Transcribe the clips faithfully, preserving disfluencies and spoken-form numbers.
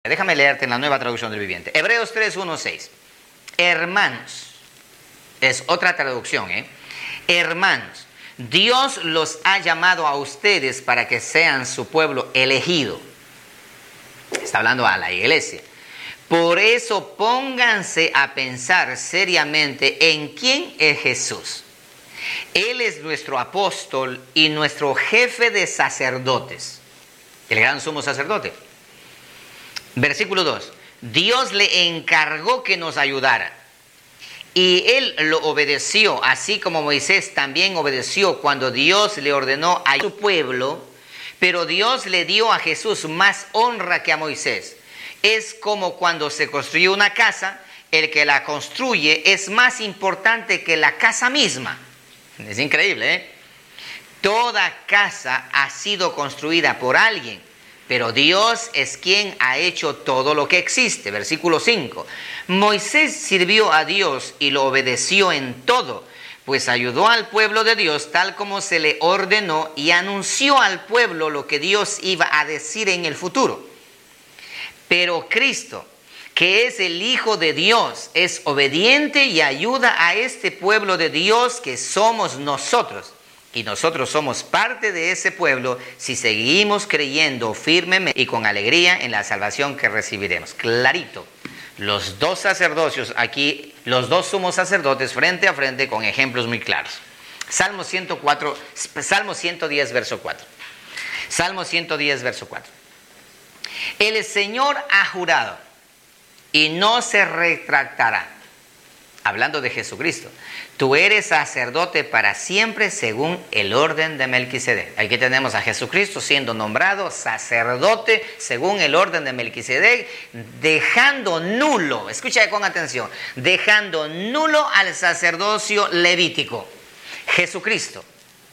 Déjame leerte en la Nueva Traducción del Viviente. Hebreos tres, uno, seis. Hermanos, es otra traducción, ¿eh? Hermanos, Dios los ha llamado a ustedes para que sean su pueblo elegido. Está hablando a la iglesia. Por eso pónganse a pensar seriamente en quién es Jesús. Él es nuestro apóstol y nuestro jefe de sacerdotes, el gran sumo sacerdote. Versículo dos. Dios le encargó que nos ayudara. Y él lo obedeció, así como Moisés también obedeció cuando Dios le ordenó a su pueblo. Pero Dios le dio a Jesús más honra que a Moisés. Es como cuando se construye una casa, el que la construye es más importante que la casa misma. Es increíble, ¿eh? Toda casa ha sido construida por alguien, pero Dios es quien ha hecho todo lo que existe. Versículo cinco. Moisés sirvió a Dios y lo obedeció en todo, pues ayudó al pueblo de Dios tal como se le ordenó y anunció al pueblo lo que Dios iba a decir en el futuro. Pero Cristo, que es el Hijo de Dios, es obediente y ayuda a este pueblo de Dios que somos nosotros. Y nosotros somos parte de ese pueblo si seguimos creyendo firmemente y con alegría en la salvación que recibiremos. Clarito, los dos sacerdocios aquí, los dos sumos sacerdotes frente a frente con ejemplos muy claros. Salmo ciento cuatro, Salmo ciento diez, verso cuatro. Salmo ciento diez, verso cuatro. El Señor ha jurado y no se retractará. Hablando de Jesucristo. Tú eres sacerdote para siempre según el orden de Melquisedec. Aquí tenemos a Jesucristo siendo nombrado sacerdote según el orden de Melquisedec, dejando nulo, escucha con atención, dejando nulo al sacerdocio levítico. Jesucristo.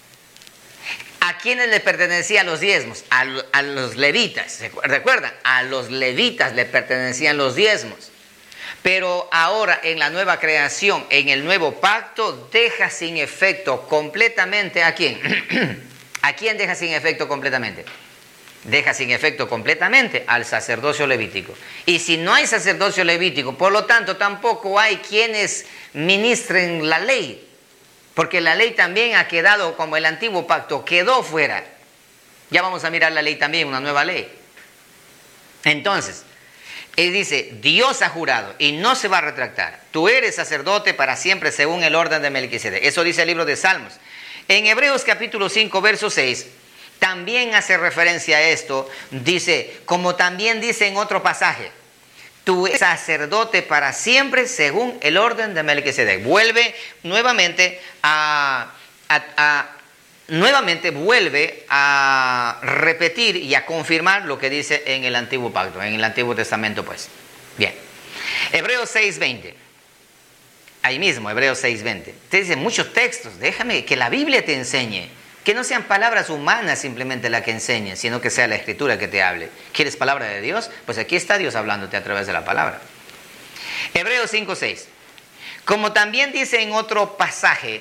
¿A quiénes le pertenecían los diezmos? A, a los levitas. ¿Recuerdan? A los levitas le pertenecían los diezmos. Pero ahora en la nueva creación, en el nuevo pacto, deja sin efecto completamente ¿a quién? ¿A quién deja sin efecto completamente? Deja sin efecto completamente al sacerdocio levítico. Y si no hay sacerdocio levítico, por lo tanto tampoco hay quienes ministren la ley. Porque la ley también ha quedado, como el antiguo pacto, quedó fuera. Ya vamos a mirar la ley también, una nueva ley. Entonces, él dice, Dios ha jurado y no se va a retractar. Tú eres sacerdote para siempre según el orden de Melquisedec. Eso dice el libro de Salmos. En Hebreos capítulo cinco, verso seis, también hace referencia a esto. Dice, como también dice en otro pasaje, tú eres sacerdote para siempre según el orden de Melquisedec. Vuelve nuevamente a... a, a Nuevamente vuelve a repetir y a confirmar lo que dice en el Antiguo Pacto, en el Antiguo Testamento, pues. Bien. Hebreos seis veinte. Ahí mismo, Hebreos seis veinte. Te dice muchos textos. Déjame que la Biblia te enseñe. Que no sean palabras humanas simplemente la que enseñe, sino que sea la Escritura que te hable. ¿Quieres palabra de Dios? Pues aquí está Dios hablándote a través de la palabra. Hebreos cinco seis. Como también dice en otro pasaje,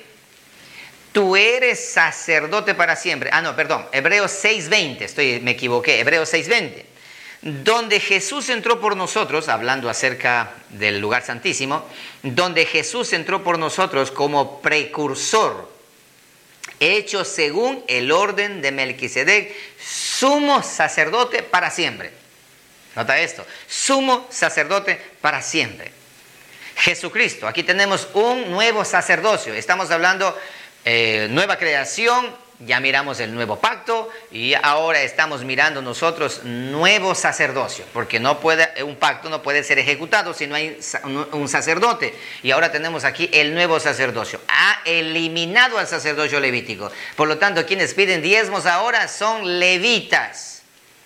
tú eres sacerdote para siempre. Ah, no, perdón. Hebreos seis veinte. Estoy, me equivoqué. Hebreos seis veinte. Donde Jesús entró por nosotros, hablando acerca del lugar santísimo, donde Jesús entró por nosotros como precursor, hecho según el orden de Melquisedec, sumo sacerdote para siempre. Nota esto. Sumo sacerdote para siempre. Jesucristo. Aquí tenemos un nuevo sacerdocio. Estamos hablando... Eh, nueva creación, ya miramos el nuevo pacto y ahora estamos mirando nosotros nuevo sacerdocio, porque no puede, un pacto no puede ser ejecutado si no hay un sacerdote. Y ahora tenemos aquí el nuevo sacerdocio. Ha eliminado al sacerdocio levítico. Por lo tanto, quienes piden diezmos ahora son levitas.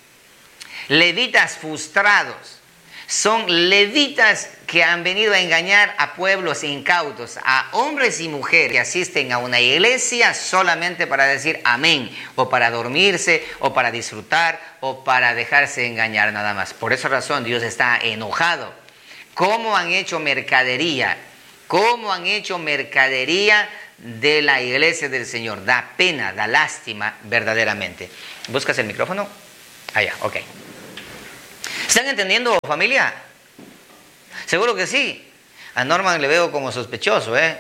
Levitas frustrados. Son levitas que han venido a engañar a pueblos incautos, a hombres y mujeres que asisten a una iglesia solamente para decir amén, o para dormirse, o para disfrutar, o para dejarse engañar nada más. Por esa razón Dios está enojado. ¿Cómo han hecho mercadería? ¿Cómo han hecho mercadería de la iglesia del Señor? Da pena, da lástima verdaderamente. ¿Buscas el micrófono? Ah, ya, ok. ¿Están entendiendo, familia? Seguro que sí. A Norman le veo como sospechoso, ¿eh?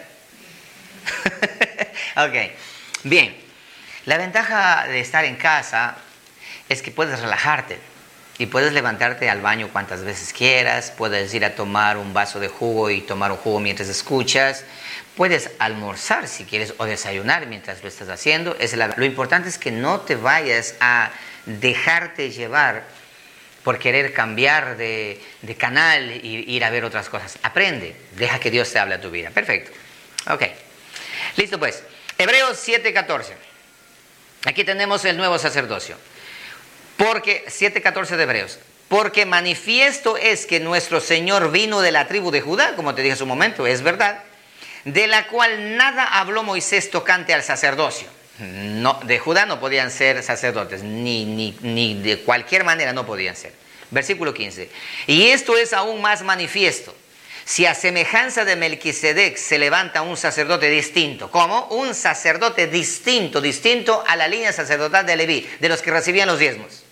Ok, bien. La ventaja de estar en casa es que puedes relajarte y puedes levantarte al baño cuantas veces quieras, puedes ir a tomar un vaso de jugo y tomar un jugo mientras escuchas, puedes almorzar si quieres o desayunar mientras lo estás haciendo. Es la... Lo importante es que no te vayas a dejarte llevar por querer cambiar de, de canal e ir a ver otras cosas. Aprende, deja que Dios te hable a tu vida. Perfecto. Ok. Listo pues. Hebreos siete catorce. Aquí tenemos el nuevo sacerdocio. Porque, siete catorce de Hebreos. Porque manifiesto es que nuestro Señor vino de la tribu de Judá, como te dije hace un momento, es verdad, de la cual nada habló Moisés tocante al sacerdocio. No, de Judá no podían ser sacerdotes, ni, ni, ni de cualquier manera no podían ser. Versículo quince. Y esto es aún más manifiesto. Si a semejanza de Melquisedec se levanta un sacerdote distinto. ¿Cómo? Un sacerdote distinto, distinto a la línea sacerdotal de Leví, de los que recibían los diezmos.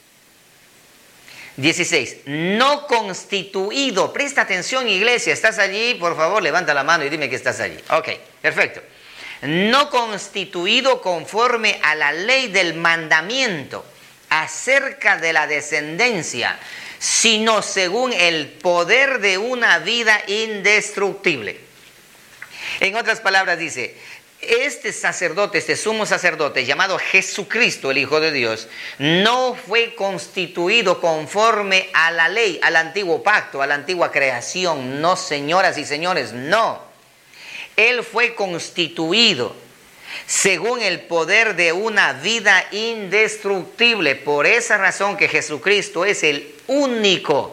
dieciséis. No constituido. Presta atención, iglesia. ¿Estás allí? Por favor, levanta la mano y dime que estás allí. Ok, perfecto. No constituido conforme a la ley del mandamiento acerca de la descendencia, sino según el poder de una vida indestructible. En otras palabras dice, este sacerdote, este sumo sacerdote llamado Jesucristo, el Hijo de Dios, no fue constituido conforme a la ley, al antiguo pacto, a la antigua creación. No, señoras y señores, no. Él fue constituido según el poder de una vida indestructible. Por esa razón que Jesucristo es el único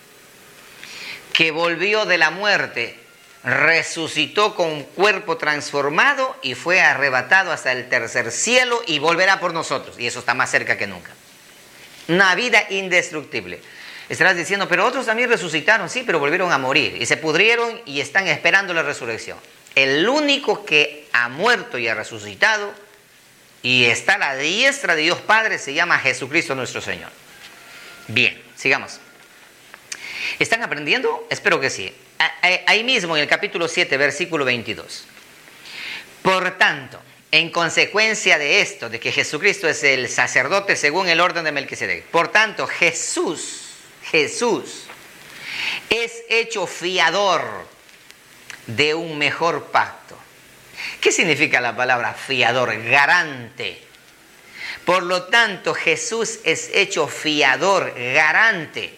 que volvió de la muerte, resucitó con cuerpo transformado y fue arrebatado hasta el tercer cielo y volverá por nosotros. Y eso está más cerca que nunca. Una vida indestructible. Estarás diciendo, pero otros también resucitaron, sí, pero volvieron a morir y se pudrieron y están esperando la resurrección. El único que ha muerto y ha resucitado y está a la diestra de Dios Padre se llama Jesucristo nuestro Señor. Bien, sigamos. ¿Están aprendiendo? Espero que sí. Ahí mismo en el capítulo siete, versículo veintidós. Por tanto, en consecuencia de esto, de que Jesucristo es el sacerdote según el orden de Melquisedec, por tanto, Jesús, Jesús es hecho fiador de un mejor pacto. ¿Qué significa la palabra fiador? Garante. Por lo tanto, Jesús es hecho fiador, garante.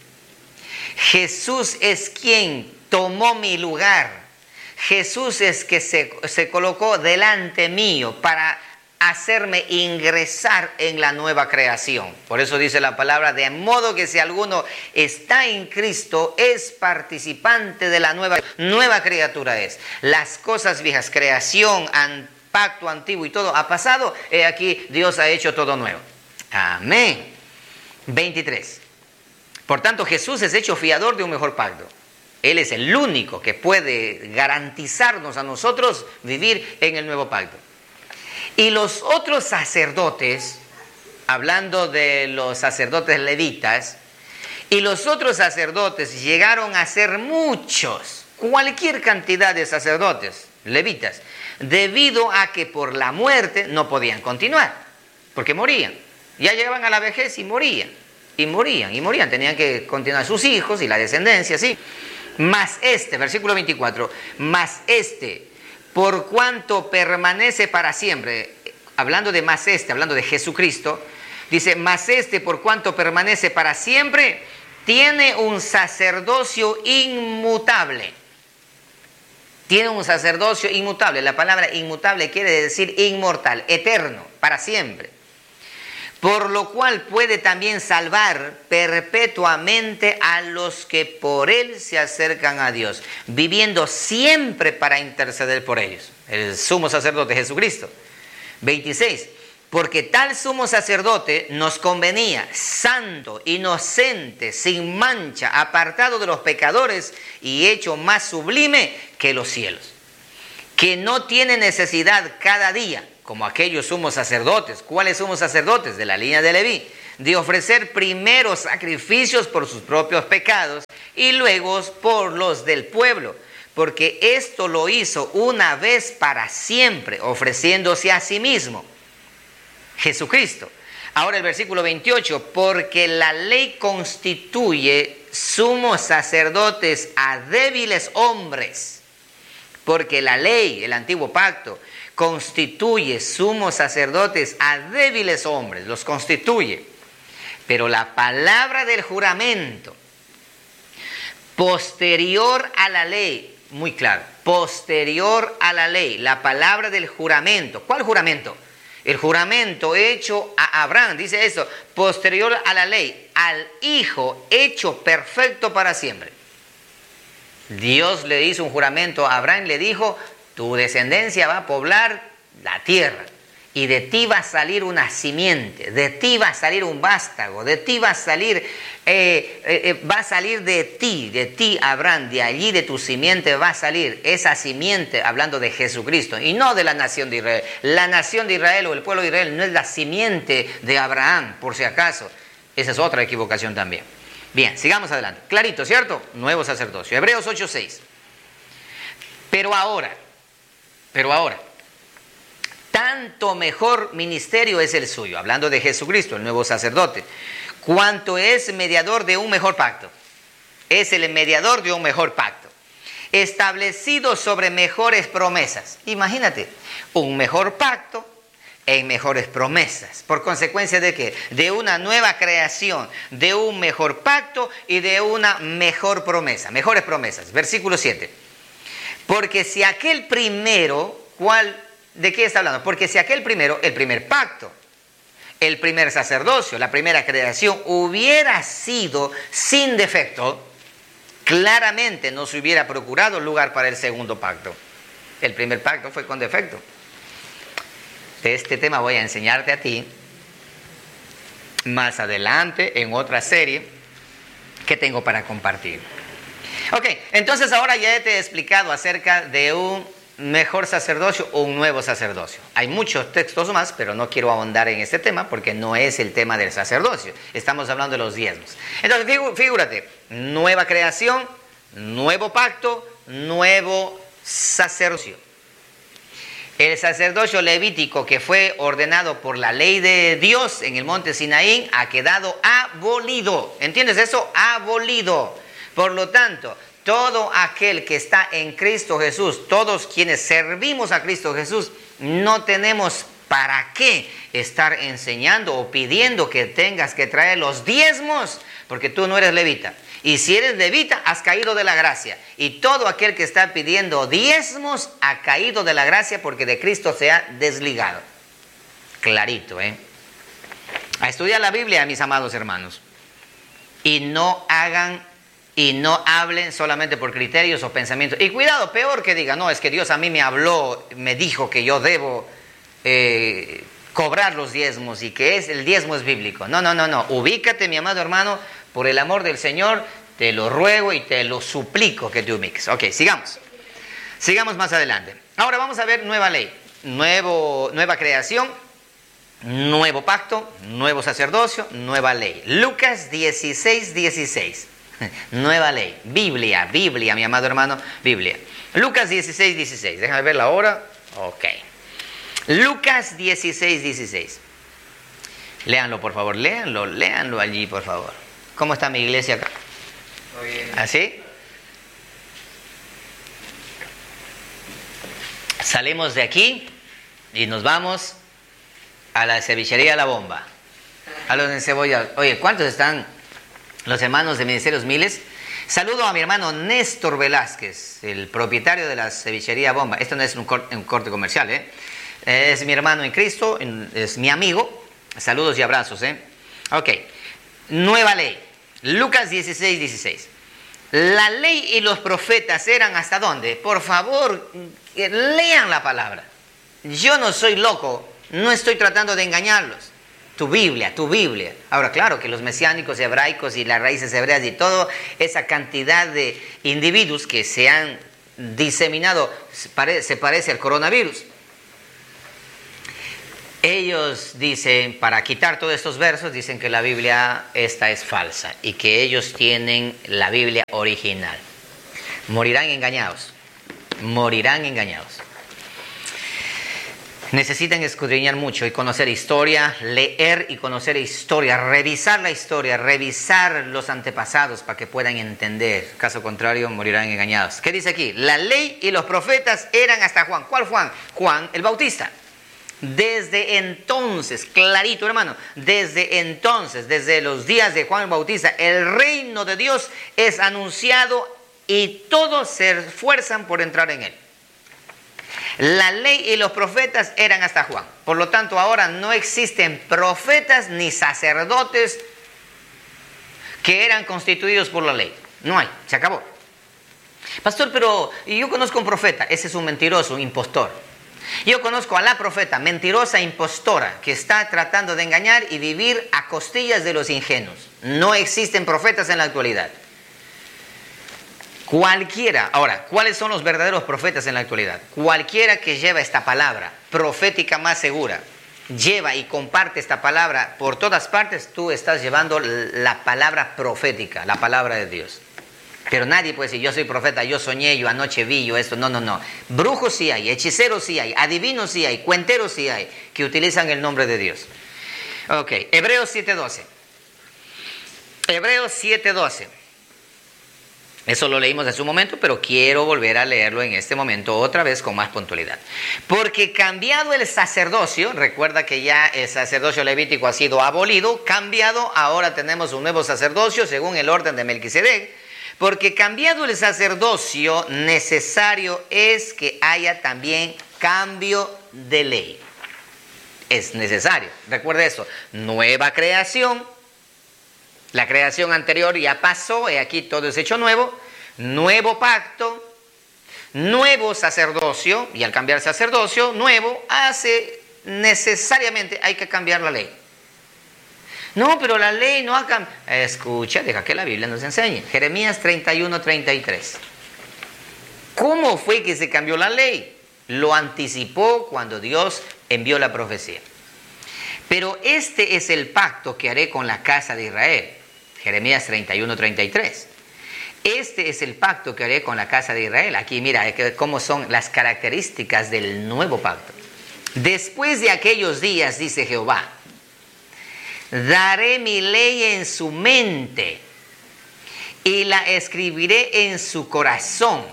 Jesús es quien tomó mi lugar. Jesús es que se, se colocó delante mío para hacerme ingresar en la nueva creación. Por eso dice la palabra, de modo que si alguno está en Cristo, es participante de la nueva, nueva criatura es. Las cosas viejas, creación, pacto antiguo y todo ha pasado, he aquí Dios ha hecho todo nuevo. Amén. veintitrés. Por tanto, Jesús es hecho fiador de un mejor pacto. Él es el único que puede garantizarnos a nosotros vivir en el nuevo pacto. Y los otros sacerdotes, hablando de los sacerdotes levitas, y los otros sacerdotes llegaron a ser muchos, cualquier cantidad de sacerdotes levitas, debido a que por la muerte no podían continuar, porque morían. Ya llegaban a la vejez y morían, y morían, y morían. Tenían que continuar sus hijos y la descendencia, ¿sí? Mas este, versículo veinticuatro, mas este... por cuanto permanece para siempre, hablando de más este, hablando de Jesucristo, dice, mas este por cuanto permanece para siempre, tiene un sacerdocio inmutable. Tiene un sacerdocio inmutable. La palabra inmutable quiere decir inmortal, eterno, para siempre. Por lo cual puede también salvar perpetuamente a los que por él se acercan a Dios, viviendo siempre para interceder por ellos. El sumo sacerdote Jesucristo. veintiséis. Porque tal sumo sacerdote nos convenía, santo, inocente, sin mancha, apartado de los pecadores y hecho más sublime que los cielos, que no tiene necesidad cada día como aquellos sumos sacerdotes. ¿Cuáles sumos sacerdotes? De la línea de Leví. De ofrecer primero sacrificios por sus propios pecados y luego por los del pueblo. Porque esto lo hizo una vez para siempre, ofreciéndose a sí mismo. Jesucristo. Ahora el versículo veintiocho, porque la ley constituye sumos sacerdotes a débiles hombres. Porque la ley, el antiguo pacto, constituye sumos sacerdotes a débiles hombres, los constituye. Pero la palabra del juramento, posterior a la ley, muy claro, posterior a la ley, la palabra del juramento. ¿Cuál juramento? El juramento hecho a Abraham, dice esto, posterior a la ley, al Hijo hecho perfecto para siempre. Dios le hizo un juramento a Abraham, le dijo, tu descendencia va a poblar la tierra y de ti va a salir una simiente, de ti va a salir un vástago, de ti va a salir, eh, eh, va a salir de ti, de ti Abraham, de allí de tu simiente va a salir esa simiente, hablando de Jesucristo y no de la nación de Israel. La nación de Israel o el pueblo de Israel no es la simiente de Abraham, por si acaso. Esa es otra equivocación también. Bien, sigamos adelante. Clarito, ¿cierto? Nuevo sacerdocio. Hebreos ocho seis. Pero ahora, pero ahora, tanto mejor ministerio es el suyo, hablando de Jesucristo, el nuevo sacerdote, cuanto es mediador de un mejor pacto. Es el mediador de un mejor pacto, establecido sobre mejores promesas. Imagínate, un mejor pacto en mejores promesas. ¿Por consecuencia de qué? De una nueva creación, de un mejor pacto y de una mejor promesa. Mejores promesas. Versículo siete. Porque si aquel primero, ¿cuál? ¿De qué está hablando? Porque si aquel primero, el primer pacto, el primer sacerdocio, la primera creación, hubiera sido sin defecto, claramente no se hubiera procurado lugar para el segundo pacto. El primer pacto fue con defecto. De este tema voy a enseñarte a ti más adelante en otra serie que tengo para compartir. Ok, entonces ahora ya te he explicado acerca de un mejor sacerdocio o un nuevo sacerdocio. Hay muchos textos más, pero no quiero ahondar en este tema porque no es el tema del sacerdocio. Estamos hablando de los diezmos. Entonces, figúrate, nueva creación, nuevo pacto, nuevo sacerdocio. El sacerdocio levítico que fue ordenado por la ley de Dios en el monte Sinaí ha quedado abolido. ¿Entiendes eso? Abolido. Por lo tanto, todo aquel que está en Cristo Jesús, todos quienes servimos a Cristo Jesús, no tenemos para qué estar enseñando o pidiendo que tengas que traer los diezmos, porque tú no eres levita. Y si eres levita, has caído de la gracia. Y todo aquel que está pidiendo diezmos ha caído de la gracia porque de Cristo se ha desligado. Clarito, ¿eh? A estudiar la Biblia, mis amados hermanos. Y no hagan y no hablen solamente por criterios o pensamientos. Y cuidado, peor que digan, no, es que Dios a mí me habló, me dijo que yo debo eh, cobrar los diezmos y que es, el diezmo es bíblico. No, no, no, no. Ubícate, mi amado hermano. Por el amor del Señor, te lo ruego y te lo suplico que te ubiques. Ok, sigamos. Sigamos más adelante. Ahora vamos a ver nueva ley, nuevo, nueva creación, nuevo pacto, nuevo sacerdocio, nueva ley. Lucas dieciséis, dieciséis. Nueva ley. Biblia, Biblia, mi amado hermano, Biblia. Lucas dieciséis, dieciséis. Déjame ver la hora. Ok. Lucas dieciséis, dieciséis. Léanlo, por favor. Léanlo, léanlo allí, por favor. ¿Cómo está mi iglesia acá? Muy bien. ¿Así? Salimos de aquí y nos vamos a la cevichería La Bomba. A los encebollados. Oye, ¿cuántos están los hermanos de Ministerios Miles? Saludo a mi hermano Néstor Velázquez, el propietario de la cevichería Bomba. Esto no es un corte, un corte comercial, ¿eh? Es mi hermano en Cristo, es mi amigo. Saludos y abrazos, ¿eh? Ok. Nueva ley. Lucas dieciséis, dieciséis. La ley y los profetas eran ¿hasta dónde? Por favor, lean la palabra. Yo no soy loco, no estoy tratando de engañarlos. Tu Biblia, tu Biblia. Ahora, claro que los mesiánicos hebraicos y las raíces hebreas y toda esa cantidad de individuos que se han diseminado se parece al coronavirus. Ellos dicen, para quitar todos estos versos, dicen que la Biblia esta es falsa y que ellos tienen la Biblia original. Morirán engañados, morirán engañados. Necesitan escudriñar mucho y conocer historia, leer y conocer historia, revisar la historia, revisar los antepasados para que puedan entender. Caso contrario, morirán engañados. ¿Qué dice aquí? La ley y los profetas eran hasta Juan. ¿Cuál Juan? Juan el Bautista. Desde entonces, clarito hermano, desde entonces, desde los días de Juan el Bautista, el reino de Dios es anunciado y todos se esfuerzan por entrar en él. La ley y los profetas eran hasta Juan. Por lo tanto, ahora no existen profetas ni sacerdotes que eran constituidos por la ley. No hay, se acabó. Pastor, pero yo conozco un profeta, ese es un mentiroso, un impostor. Yo conozco a la profeta, mentirosa, impostora, que está tratando de engañar y vivir a costillas de los ingenuos. No existen profetas en la actualidad. Cualquiera, ahora, ¿cuáles son los verdaderos profetas en la actualidad? Cualquiera que lleva esta palabra profética más segura, lleva y comparte esta palabra por todas partes, tú estás llevando la palabra profética, la palabra de Dios. Pero nadie puede decir, yo soy profeta, yo soñé, yo anoche vi, yo esto. No, no, no. Brujos sí hay, hechiceros sí hay, adivinos sí hay, cuenteros sí hay, que utilizan el nombre de Dios. Ok, Hebreos siete doce. Hebreos siete doce. Eso lo leímos hace un momento, pero quiero volver a leerlo en este momento otra vez con más puntualidad. Porque cambiado el sacerdocio, recuerda que ya el sacerdocio levítico ha sido abolido, cambiado, ahora tenemos un nuevo sacerdocio según el orden de Melquisedec. Porque cambiado el sacerdocio, necesario es que haya también cambio de ley. Es necesario, recuerda eso, nueva creación. La creación anterior ya pasó y aquí todo es hecho nuevo. Nuevo pacto, nuevo sacerdocio. Y al cambiar sacerdocio, nuevo, hace necesariamente hay que cambiar la ley. No, pero la ley no ha cambiado. Escucha, deja que la Biblia nos enseñe. Jeremías treinta y uno, treinta y tres. ¿Cómo fue que se cambió la ley? Lo anticipó cuando Dios envió la profecía. Pero este es el pacto que haré con la casa de Israel. Jeremías treinta y uno, treinta y tres. Este es el pacto que haré con la casa de Israel. Aquí mira cómo son las características del nuevo pacto. Después de aquellos días, dice Jehová, daré mi ley en su mente y la escribiré en su corazón.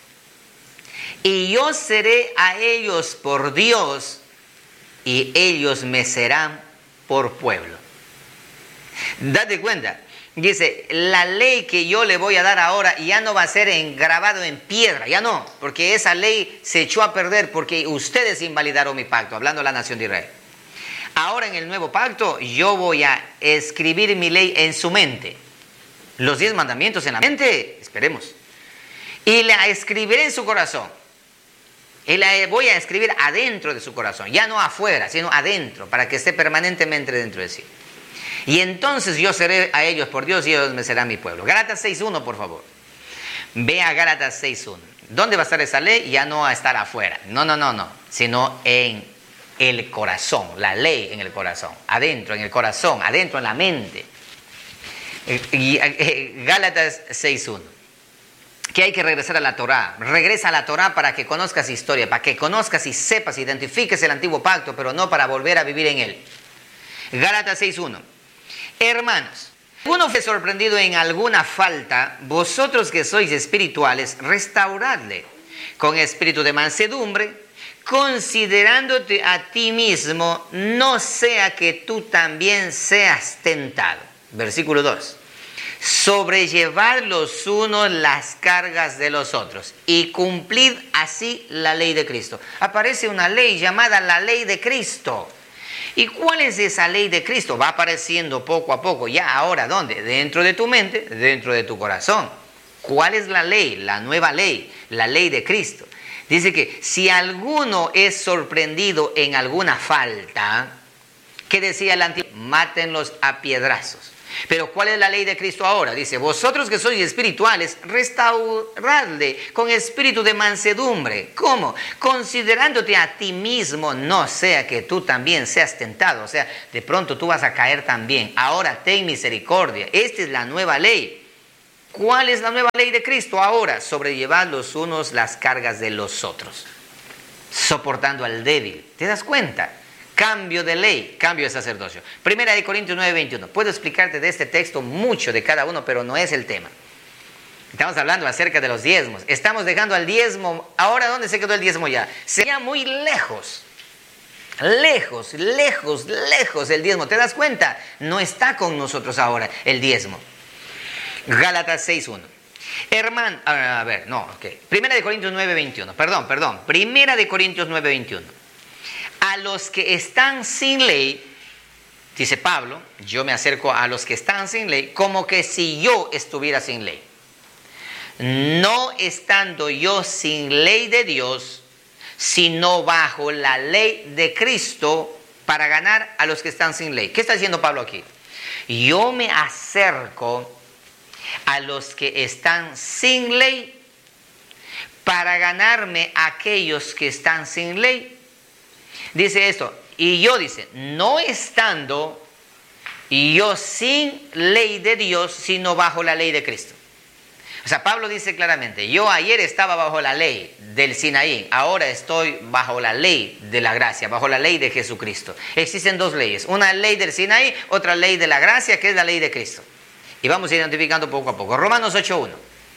Y yo seré a ellos por Dios y ellos me serán por pueblo. Date cuenta, dice, la ley que yo le voy a dar ahora ya no va a ser grabado en piedra, ya no, porque esa ley se echó a perder porque ustedes invalidaron mi pacto, hablando de la nación de Israel. Ahora en el nuevo pacto yo voy a escribir mi ley en su mente. Los diez mandamientos en la mente, esperemos. Y la escribiré en su corazón. Y la voy a escribir adentro de su corazón. Ya no afuera, sino adentro, para que esté permanentemente dentro de sí. Y entonces yo seré a ellos por Dios y ellos me serán mi pueblo. Gálatas seis uno, por favor. Ve a Gálatas seis uno. ¿Dónde va a estar esa ley? Ya no va a estar afuera. No, no, no, no. Sino en el corazón. La ley en el corazón. Adentro, en el corazón. Adentro, en la mente. Y, y, Gálatas seis uno. Que hay que regresar a la Torá. Regresa a la Torá para que conozcas historia. Para que conozcas y sepas, identifiques el antiguo pacto. Pero no para volver a vivir en él. Gálatas seis uno. Hermanos, si uno fue sorprendido en alguna falta, vosotros que sois espirituales, restauradle con espíritu de mansedumbre, considerándote a ti mismo, no sea que tú también seas tentado. Versículo dos. Sobrellevad los unos las cargas de los otros y cumplid así la ley de Cristo. Aparece una ley llamada la ley de Cristo. ¿Y cuál es esa ley de Cristo? Va apareciendo poco a poco. Ya ahora, ¿dónde? Dentro de tu mente, dentro de tu corazón. ¿Cuál es la ley? La nueva ley, la ley de Cristo. Dice que si alguno es sorprendido en alguna falta, ¿qué decía el antiguo? Mátenlos a piedrazos. Pero ¿cuál es la ley de Cristo ahora? Dice, vosotros que sois espirituales, restauradle con espíritu de mansedumbre. ¿Cómo? Considerándote a ti mismo, no sea que tú también seas tentado. O sea, de pronto tú vas a caer también. Ahora ten misericordia. Esta es la nueva ley. ¿Cuál es la nueva ley de Cristo ahora? Sobrellevad los unos las cargas de los otros, soportando al débil. ¿Te das cuenta? Cambio de ley, cambio de sacerdocio. Primera de Corintios nueve, veintiuno. Puedo explicarte de este texto mucho de cada uno, pero no es el tema. Estamos hablando acerca de los diezmos. Estamos dejando al diezmo. Ahora, ¿dónde se quedó el diezmo ya? Sería muy lejos. Lejos, lejos, lejos el diezmo. ¿Te das cuenta? No está con nosotros ahora el diezmo. Gálatas seis, uno. Hermano, a ver, no, ok. Primera de Corintios nueve, veintiuno. Perdón, perdón. Primera de Corintios nueve, veintiuno. A los que están sin ley, dice Pablo, yo me acerco a los que están sin ley, como que si yo estuviera sin ley. No estando yo sin ley de Dios, sino bajo la ley de Cristo para ganar a los que están sin ley. ¿Qué está diciendo Pablo aquí? Yo me acerco a los que están sin ley para ganarme a aquellos que están sin ley. Dice esto, y yo dice, no estando yo sin ley de Dios, sino bajo la ley de Cristo. O sea, Pablo dice claramente, yo ayer estaba bajo la ley del Sinaí, ahora estoy bajo la ley de la gracia, bajo la ley de Jesucristo. Existen dos leyes, una ley del Sinaí, otra ley de la gracia, que es la ley de Cristo. Y vamos identificando poco a poco. Romanos ocho, uno.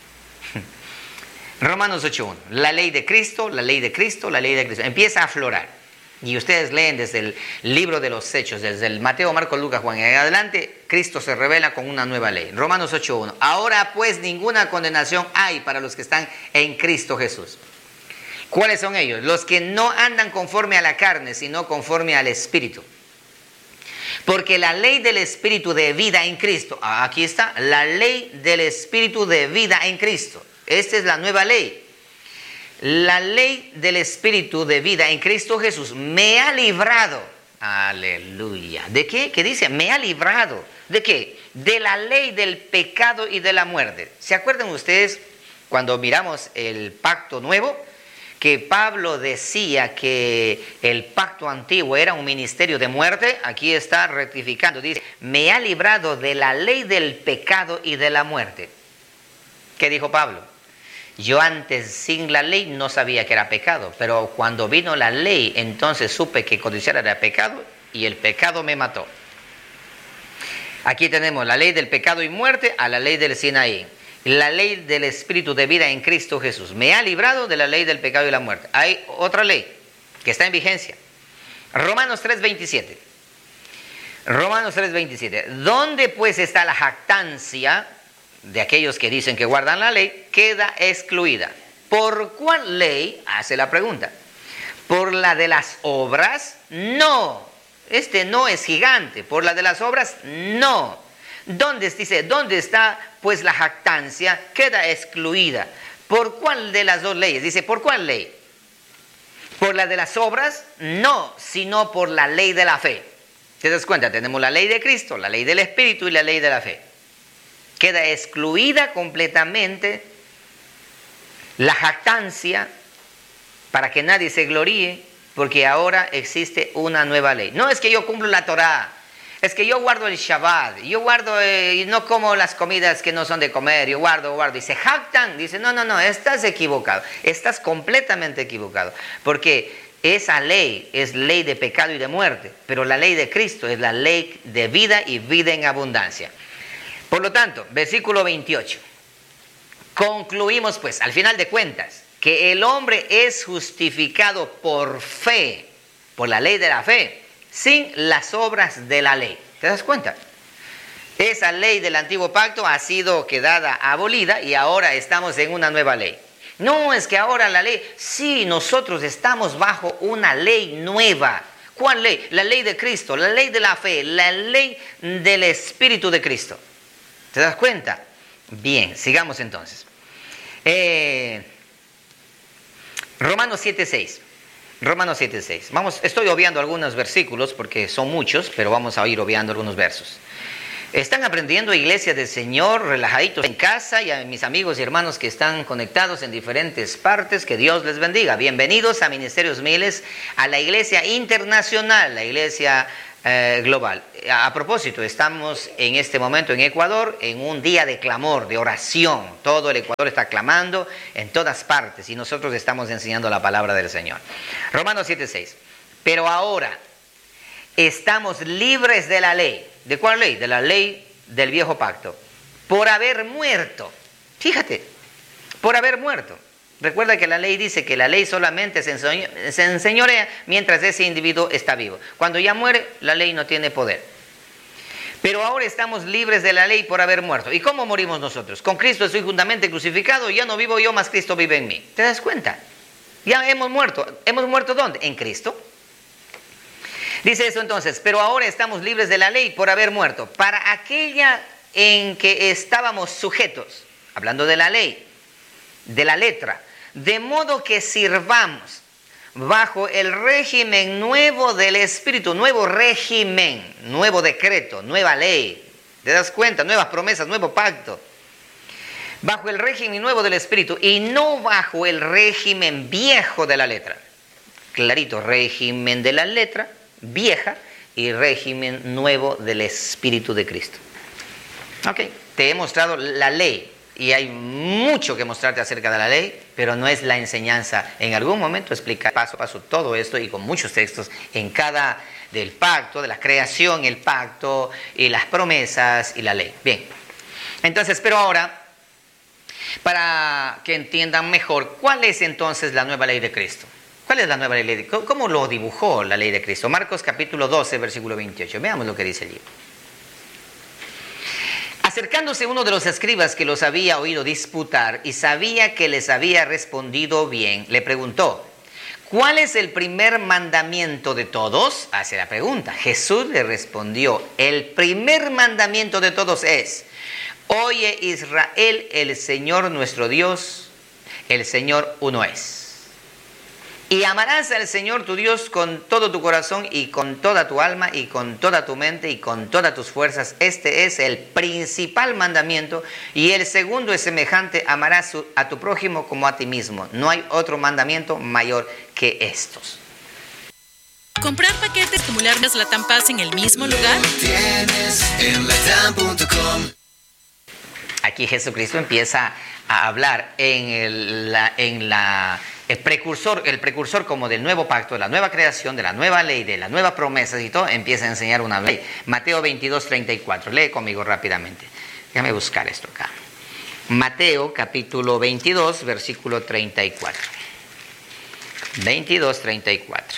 Romanos ocho, uno. La ley de Cristo, la ley de Cristo, la ley de Cristo. Empieza a aflorar. Y ustedes leen desde el libro de los Hechos, desde el Mateo, Marcos, Lucas, Juan, en adelante, Cristo se revela con una nueva ley. Romanos ocho, uno. Ahora pues ninguna condenación hay para los que están en Cristo Jesús. ¿Cuáles son ellos? Los que no andan conforme a la carne, sino conforme al Espíritu. Porque la ley del Espíritu de vida en Cristo, aquí está, la ley del Espíritu de vida en Cristo. Esta es la nueva ley. La ley del Espíritu de vida en Cristo Jesús me ha librado. Aleluya. ¿De qué? ¿Qué dice? Me ha librado. ¿De qué? De la ley del pecado y de la muerte. ¿Se acuerdan ustedes cuando miramos el pacto nuevo? Que Pablo decía que el pacto antiguo era un ministerio de muerte. Aquí está rectificando. Dice, me ha librado de la ley del pecado y de la muerte. ¿Qué dijo Pablo? Yo antes sin la ley no sabía que era pecado, pero cuando vino la ley, entonces supe que codiciar era pecado y el pecado me mató. Aquí tenemos la ley del pecado y muerte a la ley del Sinaí. La ley del Espíritu de vida en Cristo Jesús. Me ha librado de la ley del pecado y la muerte. Hay otra ley que está en vigencia. Romanos tres, veintisiete. Romanos tres, veintisiete. ¿Dónde pues está la jactancia de aquellos que dicen que guardan la ley? Queda excluida. ¿Por cuál ley? Hace la pregunta. ¿Por la de las obras? No. Este no es gigante. ¿Por la de las obras? No. ¿Dónde dice? ¿Dónde está pues la jactancia? Queda excluida. ¿Por cuál de las dos leyes? Dice, ¿por cuál ley? ¿Por la de las obras? No, sino por la ley de la fe. ¿Te das cuenta? Tenemos la ley de Cristo, la ley del Espíritu y la ley de la fe. Queda excluida completamente la jactancia para que nadie se gloríe, porque ahora existe una nueva ley. No es que yo cumplo la Torá, es que yo guardo el Shabbat, yo guardo eh, y no como las comidas que no son de comer, yo guardo, guardo. Y se jactan, dice, no, no, no, estás equivocado, estás completamente equivocado, porque esa ley es ley de pecado y de muerte, pero la ley de Cristo es la ley de vida y vida en abundancia. Por lo tanto, versículo veintiocho. Concluimos pues, al final de cuentas, que el hombre es justificado por fe, por la ley de la fe, sin las obras de la ley. ¿Te das cuenta? Esa ley del antiguo pacto ha sido quedada abolida y ahora estamos en una nueva ley. No es que ahora la ley, sí, nosotros estamos bajo una ley nueva. ¿Cuál ley? La ley de Cristo, la ley de la fe, la ley del Espíritu de Cristo. ¿Te das cuenta? Bien, sigamos entonces. Eh, Romanos siete, seis. Romanos siete, seis. Vamos, estoy obviando algunos versículos porque son muchos, pero vamos a ir obviando algunos versos. Están aprendiendo, iglesia del Señor, relajaditos en casa, y a mis amigos y hermanos que están conectados en diferentes partes, que Dios les bendiga. Bienvenidos a Ministerios Miles, a la iglesia internacional, la iglesia eh, global. A, a propósito, estamos en este momento en Ecuador, en un día de clamor, de oración. Todo el Ecuador está clamando en todas partes y nosotros estamos enseñando la palabra del Señor. Romanos siete seis. Pero ahora estamos libres de la ley. ¿De cuál ley? De la ley del viejo pacto. Por haber muerto. Fíjate, por haber muerto. Recuerda que la ley dice que la ley solamente se, enseño, se enseñorea mientras ese individuo está vivo. Cuando ya muere, la ley no tiene poder. Pero ahora estamos libres de la ley por haber muerto. ¿Y cómo morimos nosotros? Con Cristo estoy juntamente crucificado, ya no vivo yo, más Cristo vive en mí. ¿Te das cuenta? Ya hemos muerto. ¿Hemos muerto dónde? En Cristo. Dice eso entonces, pero ahora estamos libres de la ley por haber muerto, para aquella en que estábamos sujetos, hablando de la ley, de la letra, de modo que sirvamos bajo el régimen nuevo del Espíritu, nuevo régimen, nuevo decreto, nueva ley, ¿te das cuenta? Nuevas promesas, nuevo pacto, bajo el régimen nuevo del Espíritu y no bajo el régimen viejo de la letra. Clarito, régimen de la letra vieja y régimen nuevo del Espíritu de Cristo. Ok, te he mostrado la ley y hay mucho que mostrarte acerca de la ley, pero no es la enseñanza. En algún momento explicar paso a paso todo esto y con muchos textos en cada del pacto, de la creación, el pacto y las promesas y la ley. Bien, entonces, pero ahora, para que entiendan mejor, ¿cuál es entonces la nueva ley de Cristo? ¿Cuál es la nueva ley de Cristo? ¿Cómo lo dibujó la ley de Cristo? Marcos capítulo doce, versículo veintiocho. Veamos lo que dice allí. Acercándose uno de los escribas que los había oído disputar y sabía que les había respondido bien, le preguntó, ¿cuál es el primer mandamiento de todos? Hace la pregunta. Jesús le respondió, el primer mandamiento de todos es, oye Israel, el Señor nuestro Dios, el Señor uno es. Y amarás al Señor tu Dios con todo tu corazón y con toda tu alma y con toda tu mente y con todas tus fuerzas. Este es el principal mandamiento. Y el segundo es semejante, amarás a tu prójimo como a ti mismo. No hay otro mandamiento mayor que estos. Comprar paquetes acumularnos Latam Paz en el mismo lugar. Tienes en latam punto com. Aquí Jesucristo empieza a hablar en el, la, en la el precursor, el precursor como del nuevo pacto, de la nueva creación, de la nueva ley, de las nuevas promesas y todo, empieza a enseñar una ley. Mateo veintidós, treinta y cuatro. Lee conmigo rápidamente. Déjame buscar esto acá. Mateo capítulo veintidós, versículo treinta y cuatro. veintidós, treinta y cuatro.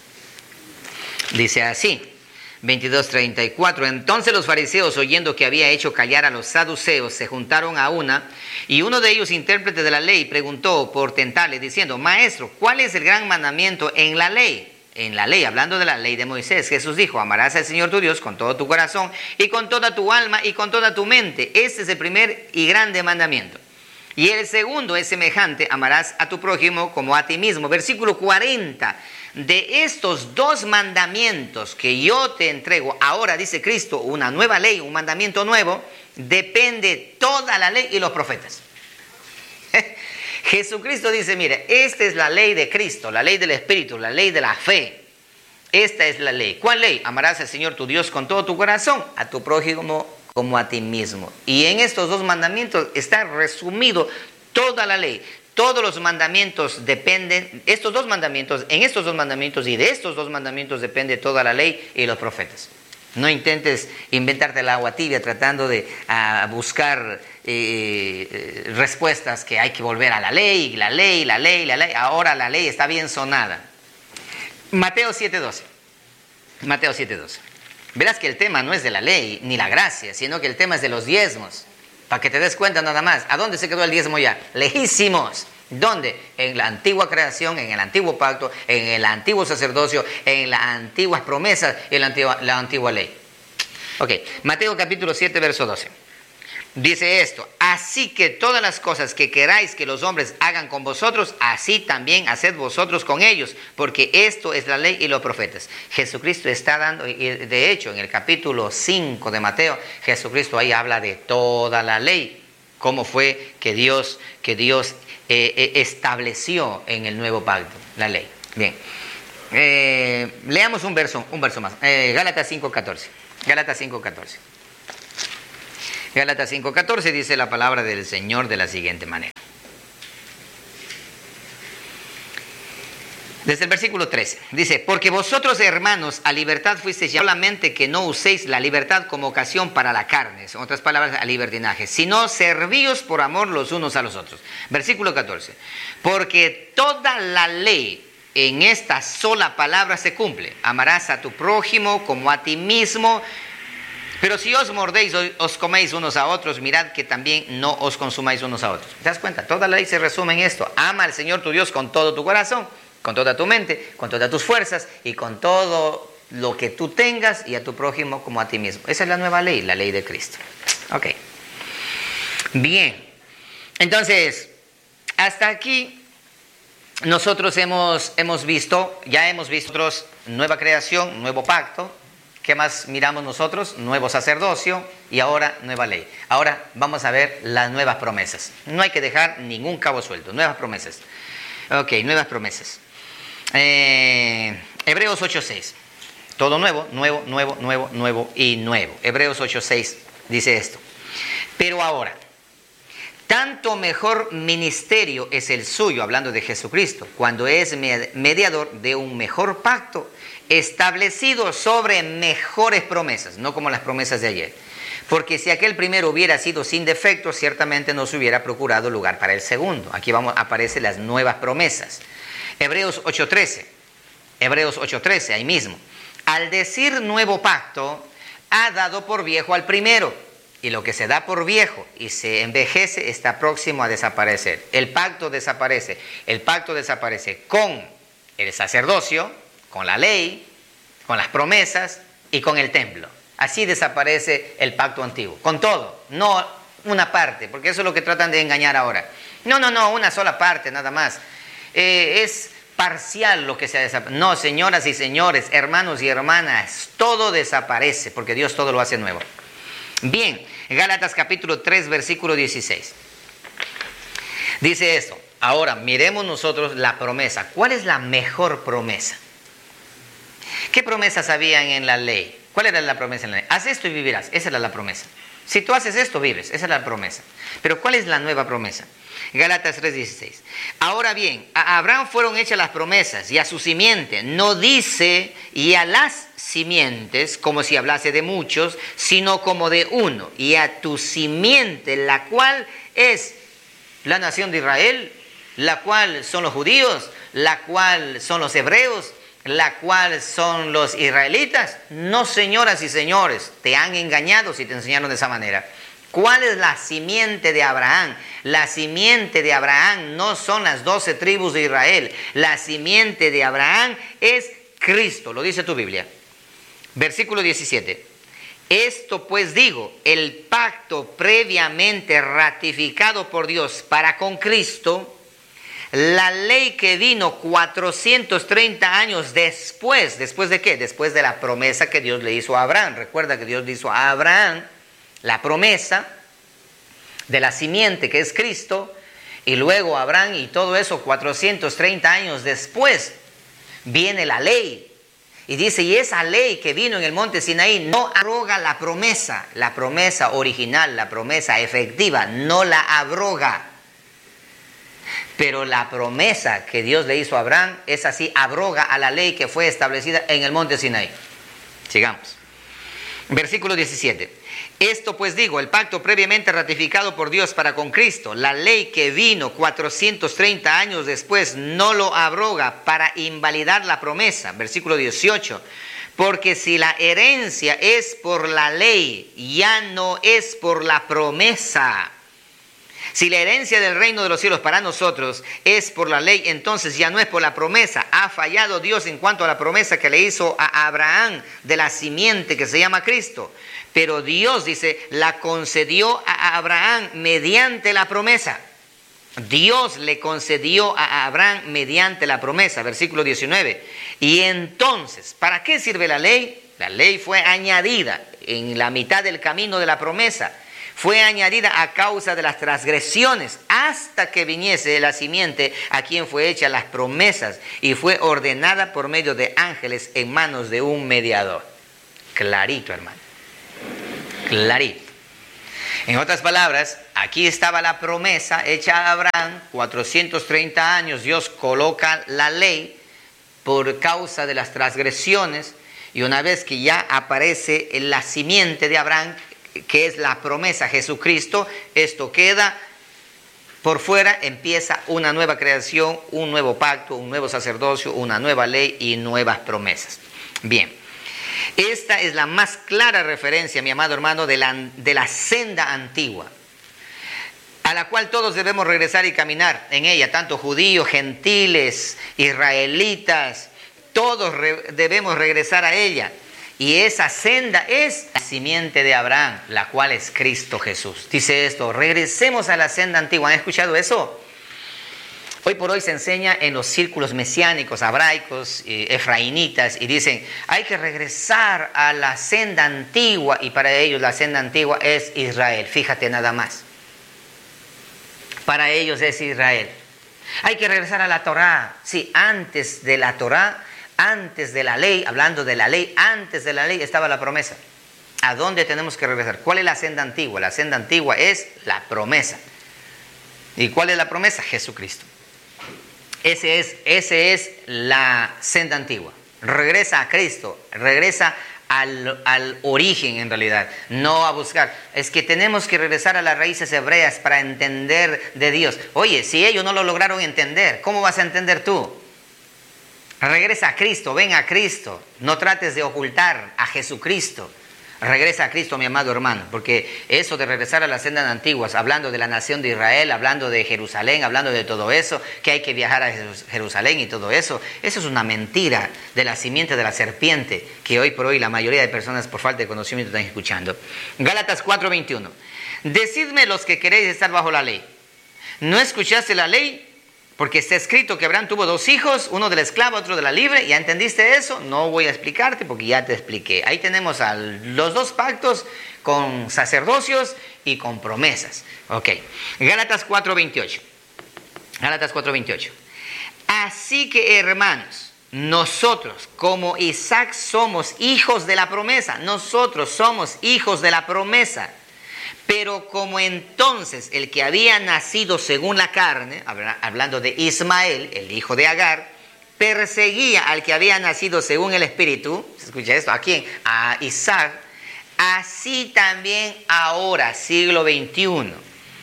Dice así. veintidós, treinta y cuatro. Entonces los fariseos, oyendo que había hecho callar a los saduceos, se juntaron a una, y uno de ellos, intérprete de la ley, preguntó por tentarle, diciendo, Maestro, ¿cuál es el gran mandamiento en la ley? En la ley, hablando de la ley de Moisés, Jesús dijo, amarás al Señor tu Dios con todo tu corazón, y con toda tu alma, y con toda tu mente. Este es el primer y grande mandamiento. Y el segundo es semejante, amarás a tu prójimo como a ti mismo. Versículo cuarenta. De estos dos mandamientos que yo te entrego, ahora dice Cristo, una nueva ley, un mandamiento nuevo, depende toda la ley y los profetas. Jesucristo dice, mire, esta es la ley de Cristo, la ley del Espíritu, la ley de la fe. Esta es la ley. ¿Cuál ley? Amarás al Señor tu Dios con todo tu corazón, a tu prójimo como a ti mismo. Y en estos dos mandamientos está resumido toda la ley. Todos los mandamientos dependen, estos dos mandamientos, en estos dos mandamientos y de estos dos mandamientos depende toda la ley y los profetas. No intentes inventarte el agua tibia tratando de uh, buscar eh, respuestas que hay que volver a la ley, la ley, la ley, la ley. Ahora la ley está bien sonada. Mateo siete doce. Mateo siete doce. Verás que el tema no es de la ley ni la gracia, sino que el tema es de los diezmos. Para que te des cuenta nada más. ¿A dónde se quedó el diezmo ya? Lejísimos. ¿Dónde? En la antigua creación, en el antiguo pacto, en el antiguo sacerdocio, en las antiguas promesas y en la antigua, la antigua ley. Ok, Mateo capítulo siete, verso doce. dice esto: así que todas las cosas que queráis que los hombres hagan con vosotros, así también haced vosotros con ellos, porque esto es la ley y los profetas. Jesucristo está dando, y de hecho en el capítulo cinco de Mateo, Jesucristo ahí habla de toda la ley, cómo fue que Dios, que Dios eh, eh, estableció en el nuevo pacto la ley. Bien, eh, leamos un verso, un verso más, eh, Gálatas cinco catorce. Gálatas cinco catorce. Gálatas cinco catorce dice la palabra del Señor de la siguiente manera. Desde el versículo trece, dice: porque vosotros, hermanos, a libertad fuisteis llamados, solamente que no uséis la libertad como ocasión para la carne, en otras palabras, a libertinaje, sino servíos por amor los unos a los otros. Versículo catorce, porque toda la ley en esta sola palabra se cumple: amarás a tu prójimo como a ti mismo. Pero si os mordéis, os coméis unos a otros, mirad que también no os consumáis unos a otros. ¿Te das cuenta? Toda la ley se resume en esto: ama al Señor tu Dios con todo tu corazón, con toda tu mente, con todas tus fuerzas y con todo lo que tú tengas, y a tu prójimo como a ti mismo. Esa es la nueva ley, la ley de Cristo. Ok. Bien. Entonces, hasta aquí nosotros hemos, hemos visto, ya hemos visto otros, nueva creación, nuevo pacto. ¿Qué más miramos nosotros? Nuevo sacerdocio y ahora nueva ley. Ahora vamos a ver las nuevas promesas. No hay que dejar ningún cabo suelto. Nuevas promesas. Ok, nuevas promesas. Eh, Hebreos ocho seis. Todo nuevo, nuevo, nuevo, nuevo, nuevo y nuevo. Hebreos ocho seis dice esto: pero ahora, tanto mejor ministerio es el suyo, hablando de Jesucristo, cuando es mediador de un mejor pacto, establecido sobre mejores promesas, no como las promesas de ayer. Porque si aquel primero hubiera sido sin defecto, ciertamente no se hubiera procurado lugar para el segundo. Aquí vamos, aparecen las nuevas promesas. Hebreos ocho trece. Hebreos ocho trece, ahí mismo. Al decir nuevo pacto, ha dado por viejo al primero. Y lo que se da por viejo y se envejece está próximo a desaparecer. El pacto desaparece. El pacto desaparece con el sacerdocio, con la ley, con las promesas y con el templo. Así desaparece el pacto antiguo. Con todo, no una parte, porque eso es lo que tratan de engañar ahora. No, no, no, una sola parte nada más. Eh, es parcial lo que se ha desaparecido. No, señoras y señores, hermanos y hermanas, todo desaparece porque Dios todo lo hace nuevo. Bien, Gálatas capítulo tres, versículo dieciséis. Dice esto: ahora miremos nosotros la promesa. ¿Cuál es la mejor promesa? ¿Qué promesas habían en la ley? ¿Cuál era la promesa en la ley? Haz esto y vivirás. Esa era la promesa. Si tú haces esto, vives. Esa es la promesa. Pero ¿cuál es la nueva promesa? Gálatas tres dieciséis. Ahora bien, a Abraham fueron hechas las promesas y a su simiente. No dice y a las simientes, como si hablase de muchos, sino como de uno. Y a tu simiente, la cual es la nación de Israel, la cual son los judíos, la cual son los hebreos, la cual son los israelitas. No, señoras y señores, te han engañado si te enseñaron de esa manera. ¿Cuál es la simiente de Abraham? La simiente de Abraham no son las doce tribus de Israel. La simiente de Abraham es Cristo, lo dice tu Biblia. Versículo diecisiete. Esto pues digo, el pacto previamente ratificado por Dios para con Cristo, la ley que vino cuatrocientos treinta años después. ¿Después de qué? Después de la promesa que Dios le hizo a Abraham. Recuerda que Dios le hizo a Abraham la promesa de la simiente que es Cristo, y luego Abraham y todo eso cuatrocientos treinta años después viene la ley. Y dice, y esa ley que vino en el monte Sinaí no abroga la promesa, la promesa original, la promesa efectiva, no la abroga. Pero la promesa que Dios le hizo a Abraham, es así, abroga a la ley que fue establecida en el monte Sinaí. Sigamos. Versículo diecisiete. Esto pues digo, el pacto previamente ratificado por Dios para con Cristo, la ley que vino cuatrocientos treinta años después, no lo abroga para invalidar la promesa. Versículo dieciocho. Porque si la herencia es por la ley, ya no es por la promesa. Si la herencia del reino de los cielos para nosotros es por la ley, entonces ya no es por la promesa. Ha fallado Dios en cuanto a la promesa que le hizo a Abraham de la simiente que se llama Cristo. pero Dios, dice, la concedió a Abraham mediante la promesa. Dios le concedió a Abraham mediante la promesa, versículo diecinueve. Y entonces, ¿para qué sirve la ley? La ley fue añadida en la mitad del camino de la promesa. Fue añadida a causa de las transgresiones hasta que viniese la simiente a quien fue hecha las promesas y fue ordenada por medio de ángeles en manos de un mediador. Clarito, hermano. Clarito. En otras palabras, aquí estaba la promesa hecha a Abraham, cuatrocientos treinta años, Dios coloca la ley por causa de las transgresiones, y una vez que ya aparece en la simiente de Abraham, que es la promesa Jesucristo, esto queda por fuera, empieza una nueva creación, un nuevo pacto, un nuevo sacerdocio, una nueva ley y nuevas promesas. Bien. Esta es la más clara referencia, mi amado hermano, de la, de la senda antigua, a la cual todos debemos regresar y caminar en ella, tanto judíos, gentiles, israelitas, todos re, debemos regresar a ella. Y esa senda es la simiente de Abraham, la cual es Cristo Jesús. Dice esto, regresemos a la senda antigua. ¿Han escuchado eso? Hoy por hoy se enseña en los círculos mesiánicos, hebraicos, eh, efraínitas, y dicen, hay que regresar a la senda antigua, y para ellos la senda antigua es Israel. Fíjate nada más. Para ellos es Israel. Hay que regresar a la Torá. Sí, antes de la Torá, antes de la ley, hablando de la ley, antes de la ley estaba la promesa. ¿A dónde tenemos que regresar? ¿Cuál es la senda antigua? La senda antigua es la promesa. ¿Y cuál es la promesa? Jesucristo. Ese es, ese es la senda antigua. Regresa a Cristo, regresa al, al origen en realidad, no a buscar. Es que tenemos que regresar a las raíces hebreas para entender de Dios. Oye, si ellos no lo lograron entender, ¿cómo vas a entender tú? Regresa a Cristo, ven a Cristo, no trates de ocultar a Jesucristo. Regresa a Cristo, mi amado hermano, porque eso de regresar a las sendas antiguas, hablando de la nación de Israel, hablando de Jerusalén, hablando de todo eso, que hay que viajar a Jerusalén y todo eso, eso es una mentira de la simiente de la serpiente, que hoy por hoy la mayoría de personas por falta de conocimiento están escuchando. Gálatas cuatro veintiuno. Decidme los que queréis estar bajo la ley. ¿No escuchaste la ley? Porque está escrito que Abraham tuvo dos hijos, uno de la esclava, otro de la libre. ¿Ya entendiste eso? No voy a explicarte porque ya te expliqué. Ahí tenemos a los dos pactos con sacerdocios y con promesas. Ok. Gálatas cuatro veintiocho. Gálatas cuatro veintiocho. Así que, hermanos, nosotros como Isaac somos hijos de la promesa. Nosotros somos hijos de la promesa. Pero como entonces el que había nacido según la carne, hablando de Ismael, el hijo de Agar, perseguía al que había nacido según el espíritu, ¿se escucha esto? ¿A quién? A Isaac. Así también ahora, siglo veintiuno,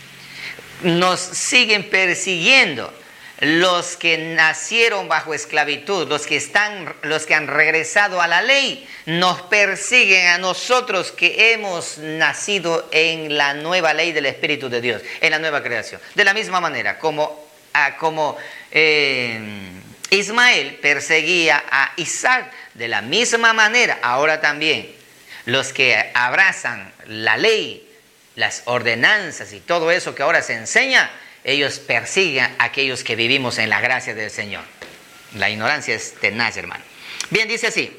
nos siguen persiguiendo los que nacieron bajo esclavitud, los que están, los que han regresado a la ley, nos persiguen a nosotros que hemos nacido en la nueva ley del Espíritu de Dios, en la nueva creación. De la misma manera, como, a, como eh, Ismael perseguía a Isaac, de la misma manera, ahora también los que abrazan la ley, las ordenanzas y todo eso que ahora se enseña, ellos persiguen a aquellos que vivimos en la gracia del Señor. La ignorancia es tenaz, hermano. Bien, dice así.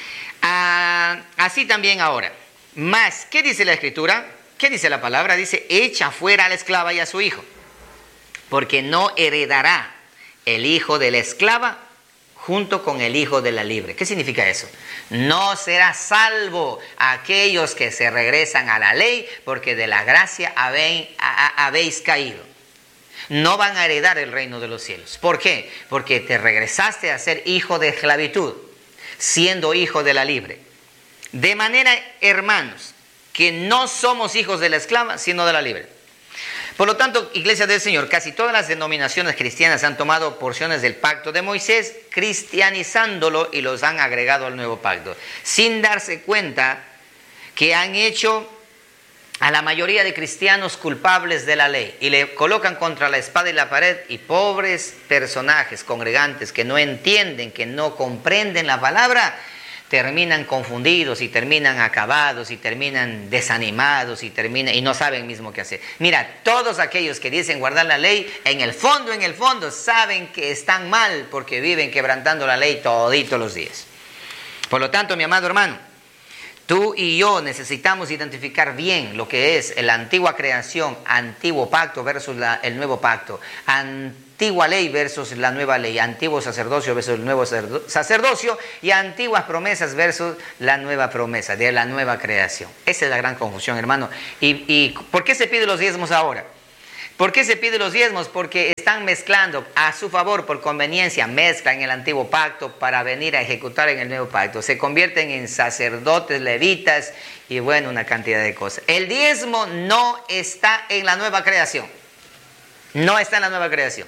Ah, así también ahora. Más, ¿qué dice la Escritura? ¿Qué dice la palabra? Dice, echa fuera a la esclava y a su hijo, porque no heredará el hijo de la esclava junto con el hijo de la libre. ¿Qué significa eso? No será salvo aquellos que se regresan a la ley, porque de la gracia habéis, habéis caído. No van a heredar el reino de los cielos. ¿Por qué? Porque te regresaste a ser hijo de esclavitud, siendo hijo de la libre. De manera, hermanos, que no somos hijos de la esclava, sino de la libre. Por lo tanto, Iglesia del Señor, casi todas las denominaciones cristianas han tomado porciones del pacto de Moisés, cristianizándolo y los han agregado al nuevo pacto, sin darse cuenta que han hecho a la mayoría de cristianos culpables de la ley y le colocan contra la espada y la pared, y pobres personajes congregantes que no entienden, que no comprenden la palabra, terminan confundidos y terminan acabados y terminan desanimados y, terminan, y no saben mismo qué hacer. Mira, todos aquellos que dicen guardar la ley, en el fondo, en el fondo, saben que están mal porque viven quebrantando la ley toditos los días. Por lo tanto, mi amado hermano, tú y yo necesitamos identificar bien lo que es la antigua creación, antiguo pacto versus la, el nuevo pacto, antigua ley versus la nueva ley, antiguo sacerdocio versus el nuevo sacerdocio y antiguas promesas versus la nueva promesa de la nueva creación. Esa es la gran confusión, hermano. ¿Y, y por qué se piden los diezmos ahora? ¿Por qué se piden los diezmos? Porque están mezclando a su favor, por conveniencia, mezclan el antiguo pacto para venir a ejecutar en el nuevo pacto. Se convierten en sacerdotes, levitas y bueno, una cantidad de cosas. El diezmo no está en la nueva creación. No está en la nueva creación.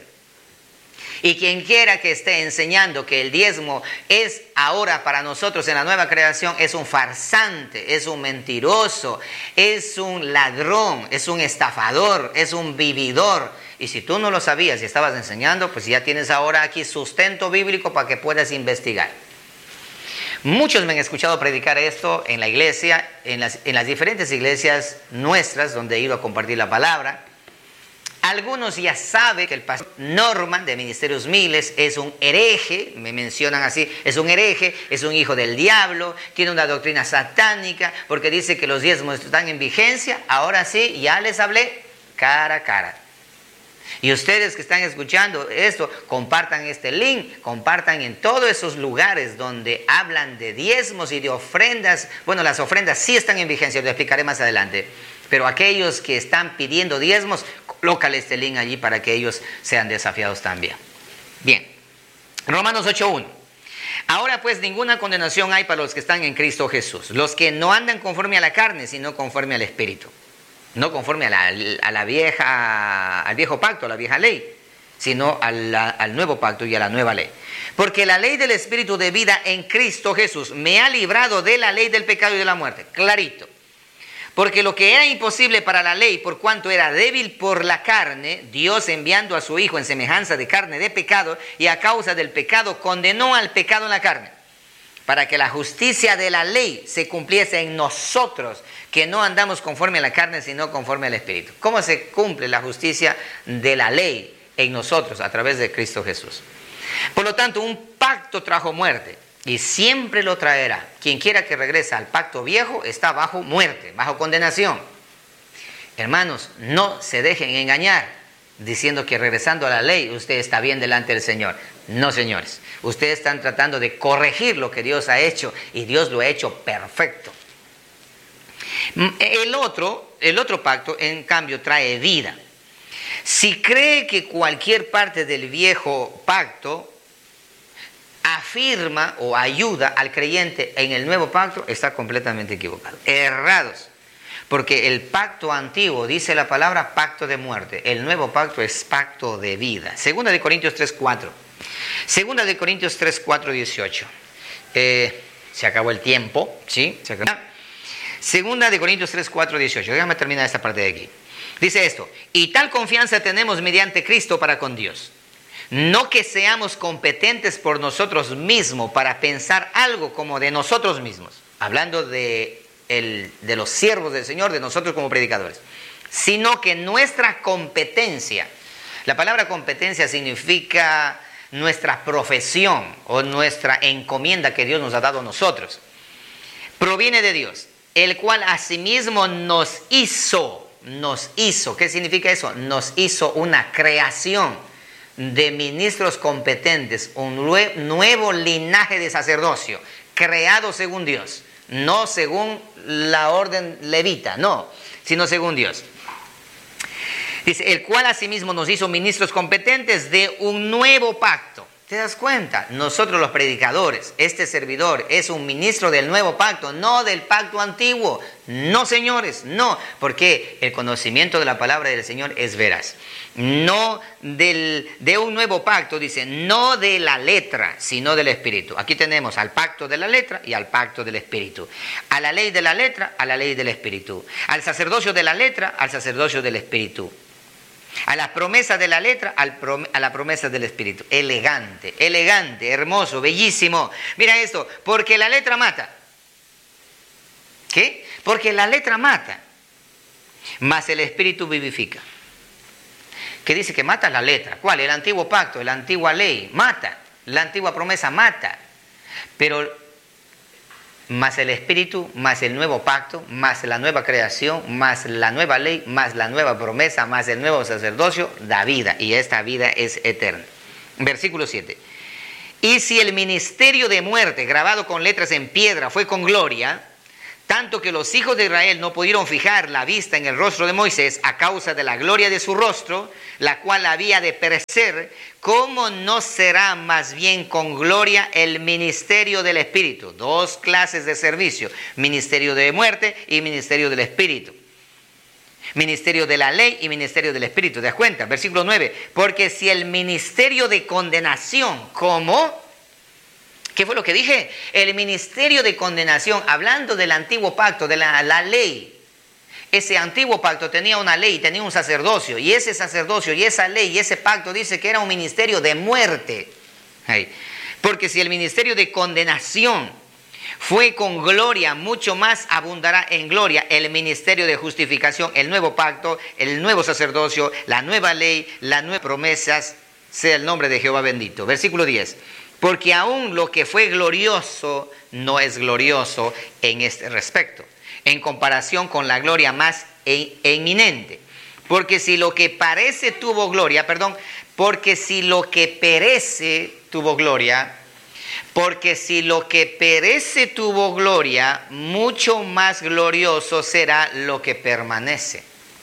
Y quien quiera que esté enseñando que el diezmo es ahora para nosotros en la nueva creación es un farsante, es un mentiroso, es un ladrón, es un estafador, es un vividor. Y si tú no lo sabías y estabas enseñando, pues ya tienes ahora aquí sustento bíblico para que puedas investigar. Muchos me han escuchado predicar esto en la iglesia, en las, en las diferentes iglesias nuestras donde he ido a compartir la palabra. Algunos ya saben que el pastor Norman de Ministerios Miles es un hereje, me mencionan así, es un hereje, es un hijo del diablo, tiene una doctrina satánica, porque dice que los diezmos están en vigencia. Ahora sí, ya les hablé cara a cara. Y ustedes que están escuchando esto, compartan este link, compartan en todos esos lugares donde hablan de diezmos y de ofrendas. Bueno, las ofrendas sí están en vigencia, lo explicaré más adelante. Pero aquellos que están pidiendo diezmos, colócale este link allí para que ellos sean desafiados también. Bien, Romanos ocho uno. Ahora pues ninguna condenación hay para los que están en Cristo Jesús, los que no andan conforme a la carne, sino conforme al Espíritu. No conforme a la, a la vieja, al viejo pacto, a la vieja ley, sino a la, al nuevo pacto y a la nueva ley. Porque la ley del Espíritu de vida en Cristo Jesús me ha librado de la ley del pecado y de la muerte. Clarito. Porque lo que era imposible para la ley, por cuanto era débil por la carne, Dios enviando a su Hijo en semejanza de carne de pecado, y a causa del pecado condenó al pecado en la carne, para que la justicia de la ley se cumpliese en nosotros, que no andamos conforme a la carne, sino conforme al Espíritu. ¿Cómo se cumple la justicia de la ley en nosotros? A través de Cristo Jesús. Por lo tanto, un pacto trajo muerte. Y siempre lo traerá. Quien quiera que regrese al pacto viejo está bajo muerte, bajo condenación. Hermanos, no se dejen engañar diciendo que regresando a la ley usted está bien delante del Señor. No, señores. Ustedes están tratando de corregir lo que Dios ha hecho y Dios lo ha hecho perfecto. El otro, el otro pacto, en cambio, trae vida. Si cree que cualquier parte del viejo pacto afirma o ayuda al creyente en el nuevo pacto, está completamente equivocado. Errados. Porque el pacto antiguo, dice la palabra, pacto de muerte. El nuevo pacto es pacto de vida. Segunda de Corintios tres cuatro. Segunda de Corintios tres cuatro, dieciocho. Eh, se acabó el tiempo, ¿sí? Se acabó. Segunda de Corintios tres cuatro, dieciocho. Déjame terminar esta parte de aquí. Dice esto: y tal confianza tenemos mediante Cristo para con Dios. No que seamos competentes por nosotros mismos para pensar algo como de nosotros mismos, hablando de, el, de los siervos del Señor, de nosotros como predicadores, sino que nuestra competencia, la palabra competencia significa nuestra profesión o nuestra encomienda que Dios nos ha dado a nosotros, proviene de Dios, el cual asimismo nos hizo, nos hizo, ¿qué significa eso? Nos hizo una creación de ministros competentes, un nuevo linaje de sacerdocio, creado según Dios, no según la orden levita, no, sino según Dios. Dice, el cual asimismo nos hizo ministros competentes de un nuevo pacto. ¿Te das cuenta? Nosotros los predicadores, este servidor es un ministro del nuevo pacto, no del pacto antiguo. No, señores, no, porque el conocimiento de la palabra del Señor es veraz. No del, de un nuevo pacto, dice, no de la letra, sino del Espíritu. Aquí tenemos al pacto de la letra y al pacto del Espíritu. A la ley de la letra, a la ley del Espíritu. Al sacerdocio de la letra, al sacerdocio del Espíritu. A la promesa de la letra, al prom- a la promesa del Espíritu. Elegante, elegante, hermoso, bellísimo. Mira esto, porque la letra mata. ¿Qué? Porque la letra mata, mas el Espíritu vivifica. ¿Qué dice que mata la letra? ¿Cuál? El antiguo pacto, la antigua ley, mata. La antigua promesa mata. Pero más el Espíritu, más el nuevo pacto, más la nueva creación, más la nueva ley, más la nueva promesa, más el nuevo sacerdocio, da vida. Y esta vida es eterna. Versículo siete. Y si el ministerio de muerte, grabado con letras en piedra, fue con gloria, tanto que los hijos de Israel no pudieron fijar la vista en el rostro de Moisés a causa de la gloria de su rostro, la cual había de perecer, ¿cómo no será más bien con gloria el ministerio del Espíritu? Dos clases de servicio, ministerio de muerte y ministerio del Espíritu. Ministerio de la ley y ministerio del Espíritu. ¿Te das cuenta? Versículo nueve. Porque si el ministerio de condenación, ¿cómo? ¿Qué fue lo que dije? El ministerio de condenación, hablando del antiguo pacto, de la, la ley. Ese antiguo pacto tenía una ley, tenía un sacerdocio. Y ese sacerdocio y esa ley y ese pacto dice que era un ministerio de muerte. Hey. Porque si el ministerio de condenación fue con gloria, mucho más abundará en gloria el ministerio de justificación, el nuevo pacto, el nuevo sacerdocio, la nueva ley, las nuevas promesas, sea el nombre de Jehová bendito. Versículo diez. Porque aún lo que fue glorioso no es glorioso en este respecto, en comparación con la gloria más eminente. Porque si lo que parece tuvo gloria, perdón, porque si lo que perece tuvo gloria, porque si lo que perece tuvo gloria, mucho más glorioso será lo que permanece.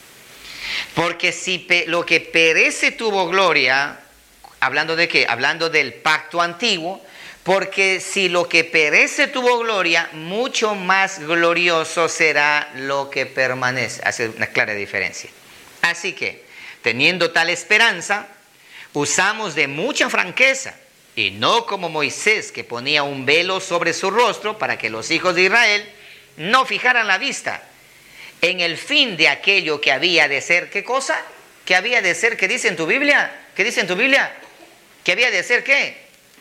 Porque si pe- lo que perece tuvo gloria, ¿hablando de qué? Hablando del pacto antiguo, porque si lo que perece tuvo gloria, mucho más glorioso será lo que permanece. Hace una clara diferencia. Así que, teniendo tal esperanza, usamos de mucha franqueza, y no como Moisés, que ponía un velo sobre su rostro para que los hijos de Israel no fijaran la vista en el fin de aquello que había de ser. ¿Qué cosa? ¿Qué había de ser? ¿Qué dice en tu Biblia? ¿Qué dice en tu Biblia? ¿Que había de ser qué?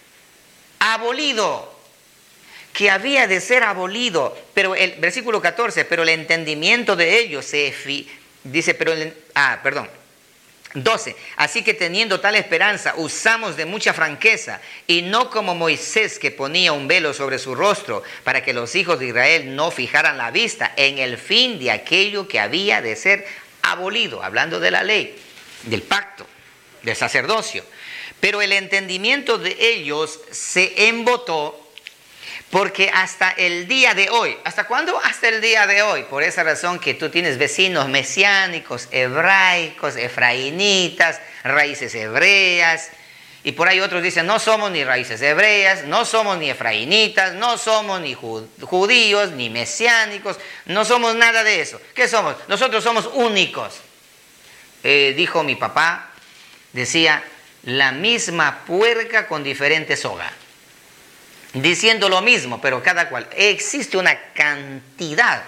Abolido. Que había de ser abolido. Pero el versículo catorce, pero el entendimiento de ellos se... Fi, dice, pero el... Ah, perdón. doce. Así que teniendo tal esperanza, usamos de mucha franqueza, y no como Moisés, que ponía un velo sobre su rostro, para que los hijos de Israel no fijaran la vista en el fin de aquello que había de ser abolido. Hablando de la ley, del pacto, del sacerdocio. Pero el entendimiento de ellos se embotó, porque hasta el día de hoy, ¿hasta cuándo? Hasta el día de hoy. Por esa razón que tú tienes vecinos mesiánicos, hebraicos, efraínitas, raíces hebreas, y por ahí otros dicen, no somos ni raíces hebreas, no somos ni efraínitas, no somos ni judíos, ni mesiánicos, no somos nada de eso. ¿Qué somos? Nosotros somos únicos. Eh, dijo mi papá, decía, la misma puerca con diferente soga. Diciendo lo mismo, pero cada cual. Existe una cantidad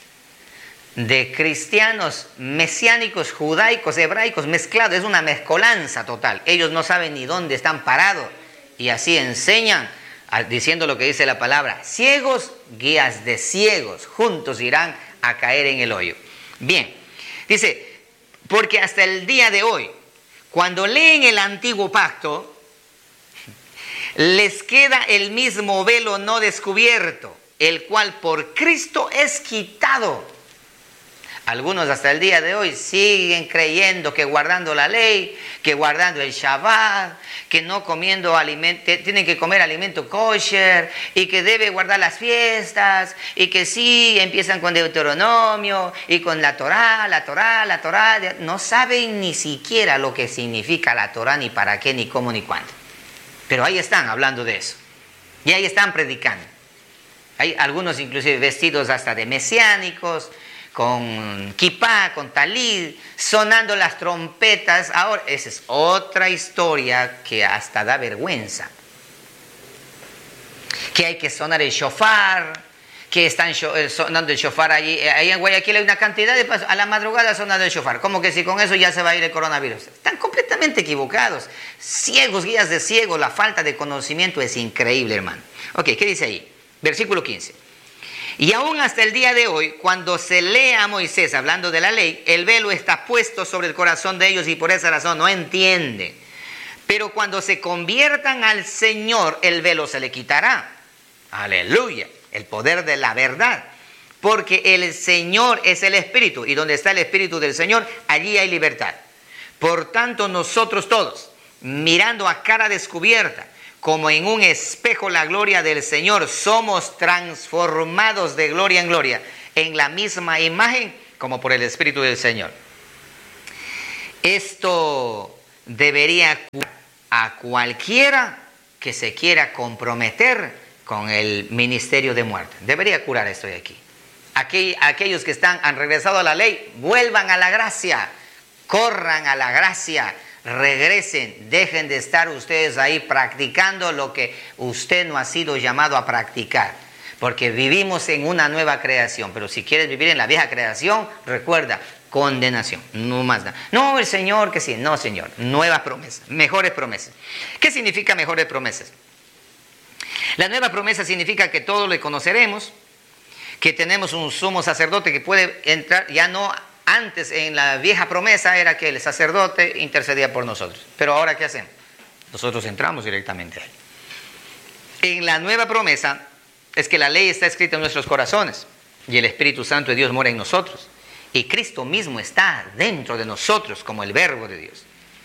de cristianos mesiánicos, judaicos, hebraicos mezclados. Es una mezcolanza total. Ellos no saben ni dónde están parados. Y así enseñan, diciendo lo que dice la palabra. Ciegos, guías de ciegos. Juntos irán a caer en el hoyo. Bien, dice, porque hasta el día de hoy, cuando leen el antiguo pacto, les queda el mismo velo no descubierto, el cual por Cristo es quitado. Algunos hasta el día de hoy siguen creyendo que guardando la ley, que guardando el Shabbat, que no comiendo alimento, tienen que comer alimento kosher, y que debe guardar las fiestas, y que sí, empiezan con Deuteronomio, y con la Torá, la Torá, la Torá. No saben ni siquiera lo que significa la Torá, ni para qué, ni cómo, ni cuándo. Pero ahí están hablando de eso. Y ahí están predicando. Hay algunos inclusive vestidos hasta de mesiánicos, con kipá, con talid, sonando las trompetas. Ahora, esa es otra historia que hasta da vergüenza. Que hay que sonar el shofar, que están sonando el shofar allí. Ahí en Guayaquil hay una cantidad de pasos, a la madrugada sonando el shofar. Como que si con eso ya se va a ir el coronavirus. Están completamente equivocados. Ciegos, guías de ciegos, la falta de conocimiento es increíble, hermano. Ok, ¿qué dice ahí? Versículo quince. Y aún hasta el día de hoy, cuando se lee a Moisés hablando de la ley, el velo está puesto sobre el corazón de ellos y por esa razón no entienden. Pero cuando se conviertan al Señor, el velo se le quitará. Aleluya, el poder de la verdad. Porque el Señor es el Espíritu y donde está el Espíritu del Señor, allí hay libertad. Por tanto, nosotros todos, mirando a cara descubierta, como en un espejo la gloria del Señor, somos transformados de gloria en gloria, en la misma imagen como por el Espíritu del Señor. Esto debería curar a cualquiera que se quiera comprometer con el ministerio de muerte. Debería curar esto de aquí. Aquí aquellos que están, han regresado a la ley, vuelvan a la gracia, corran a la gracia. Regresen, dejen de estar ustedes ahí practicando lo que usted no ha sido llamado a practicar. Porque vivimos en una nueva creación. Pero si quieres vivir en la vieja creación, recuerda, condenación. No más nada. No, el Señor que sí. No, Señor. Nuevas promesas. Mejores promesas. ¿Qué significa mejores promesas? La nueva promesa significa que todos le conoceremos. Que tenemos un sumo sacerdote que puede entrar, ya no. Antes, en la vieja promesa, era que el sacerdote intercedía por nosotros. Pero ahora, ¿qué hacemos? Nosotros entramos directamente a él. En la nueva promesa, es que la ley está escrita en nuestros corazones. Y el Espíritu Santo de Dios mora en nosotros. Y Cristo mismo está dentro de nosotros como el Verbo de Dios.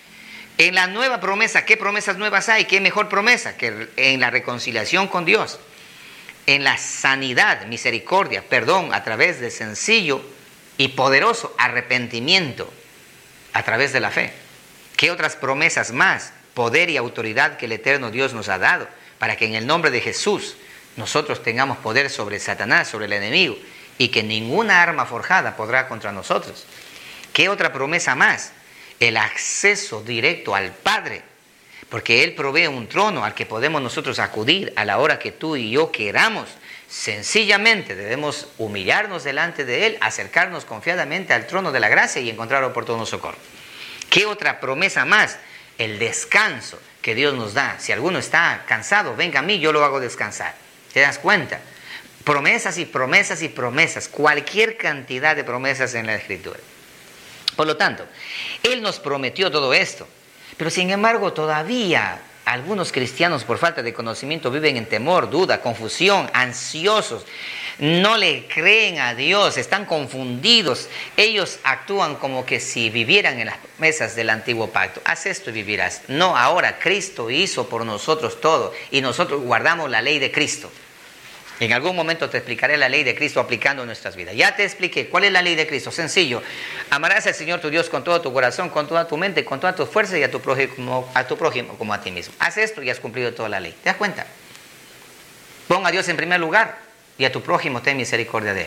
En la nueva promesa, ¿qué promesas nuevas hay? ¿Qué mejor promesa? Que en la reconciliación con Dios. En la sanidad, misericordia, perdón, a través de sencillo y poderoso arrepentimiento a través de la fe. ¿Qué otras promesas más? Poder y autoridad que el eterno Dios nos ha dado para que en el nombre de Jesús nosotros tengamos poder sobre Satanás, sobre el enemigo, y que ninguna arma forjada podrá contra nosotros. ¿Qué otra promesa más? El acceso directo al Padre, porque Él provee un trono al que podemos nosotros acudir a la hora que tú y yo queramos. Sencillamente debemos humillarnos delante de Él, acercarnos confiadamente al trono de la gracia y encontrar oportuno socorro. ¿Qué otra promesa más? El descanso que Dios nos da. Si alguno está cansado, venga a mí, yo lo hago descansar. ¿Te das cuenta? Promesas y promesas y promesas. Cualquier cantidad de promesas en la Escritura. Por lo tanto, Él nos prometió todo esto. Pero sin embargo, todavía algunos cristianos por falta de conocimiento viven en temor, duda, confusión, ansiosos. No le creen a Dios, están confundidos. Ellos actúan como que si vivieran en las promesas del antiguo pacto. Haz esto y vivirás. No, ahora Cristo hizo por nosotros todo y nosotros guardamos la ley de Cristo. En algún momento te explicaré la ley de Cristo aplicando en nuestras vidas. Ya te expliqué cuál es la ley de Cristo. Sencillo. Amarás al Señor tu Dios con todo tu corazón, con toda tu mente, con toda tu fuerza y a tu prójimo, a tu prójimo como a ti mismo. Haz esto y has cumplido toda la ley. ¿Te das cuenta? Pon a Dios en primer lugar y a tu prójimo ten misericordia de él.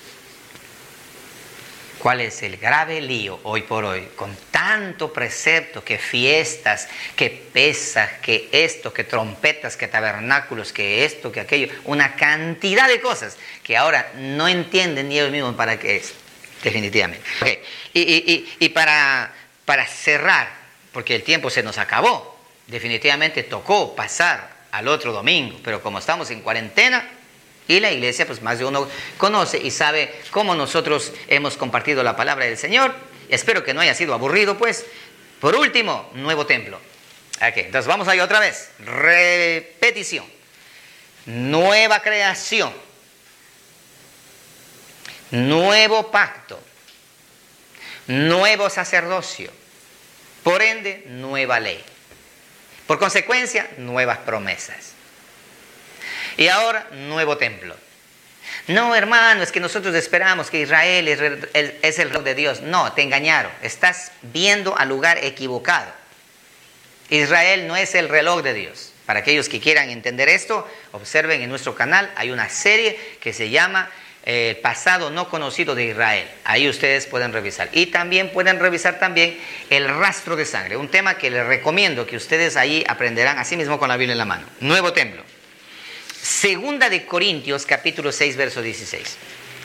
¿Cuál es el grave lío hoy por hoy? Con tanto precepto, que fiestas, que pesas, que esto, que trompetas, que tabernáculos, que esto, que aquello. Una cantidad de cosas que ahora no entienden ni ellos mismos para qué es. Definitivamente. Okay. Y, y, y, y para, para cerrar, porque el tiempo se nos acabó, definitivamente tocó pasar al otro domingo. Pero como estamos en cuarentena, y la iglesia, pues más de uno conoce y sabe cómo nosotros hemos compartido la palabra del Señor. Espero que no haya sido aburrido, pues. Por último, nuevo templo. Ok, entonces vamos ahí otra vez. Repetición. Nueva creación. Nuevo pacto. Nuevo sacerdocio. Por ende, nueva ley. Por consecuencia, nuevas promesas. Y ahora, nuevo templo. No, hermano, es que nosotros esperamos que Israel es el, es el reloj de Dios. No, te engañaron. Estás viendo al lugar equivocado. Israel no es el reloj de Dios. Para aquellos que quieran entender esto, observen en nuestro canal, hay una serie que se llama eh, El pasado no conocido de Israel. Ahí ustedes pueden revisar. Y también pueden revisar también el rastro de sangre. Un tema que les recomiendo que ustedes ahí aprenderán así mismo con la Biblia en la mano. Nuevo templo. Segunda de Corintios, capítulo seis, verso dieciséis.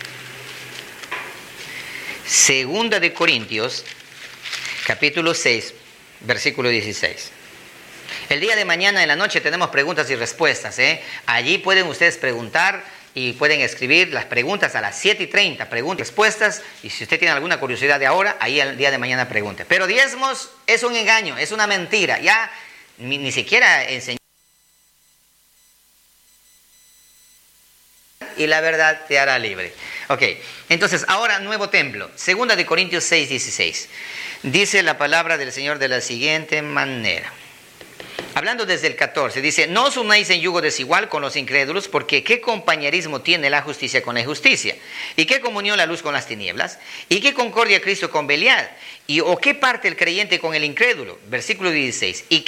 Segunda de Corintios, capítulo seis, versículo dieciséis. El día de mañana en la noche tenemos preguntas y respuestas, ¿eh? Allí pueden ustedes preguntar y pueden escribir las preguntas a las siete y treinta, preguntas y respuestas. Y si usted tiene alguna curiosidad de ahora, ahí el día de mañana pregunte. Pero diezmos es un engaño, es una mentira. Ya ni, ni siquiera enseñó. Y la verdad te hará libre. Ok, entonces ahora nuevo templo. Segunda de Corintios seis, dieciséis. Dice la palabra del Señor de la siguiente manera. Hablando desde el catorce, dice, no os unáis en yugo desigual con los incrédulos, porque ¿qué compañerismo tiene la justicia con la injusticia? ¿Y qué comunión la luz con las tinieblas? ¿Y qué concordia Cristo con Belial? ¿Y o qué parte el creyente con el incrédulo? Versículo dieciséis. ¿Y qué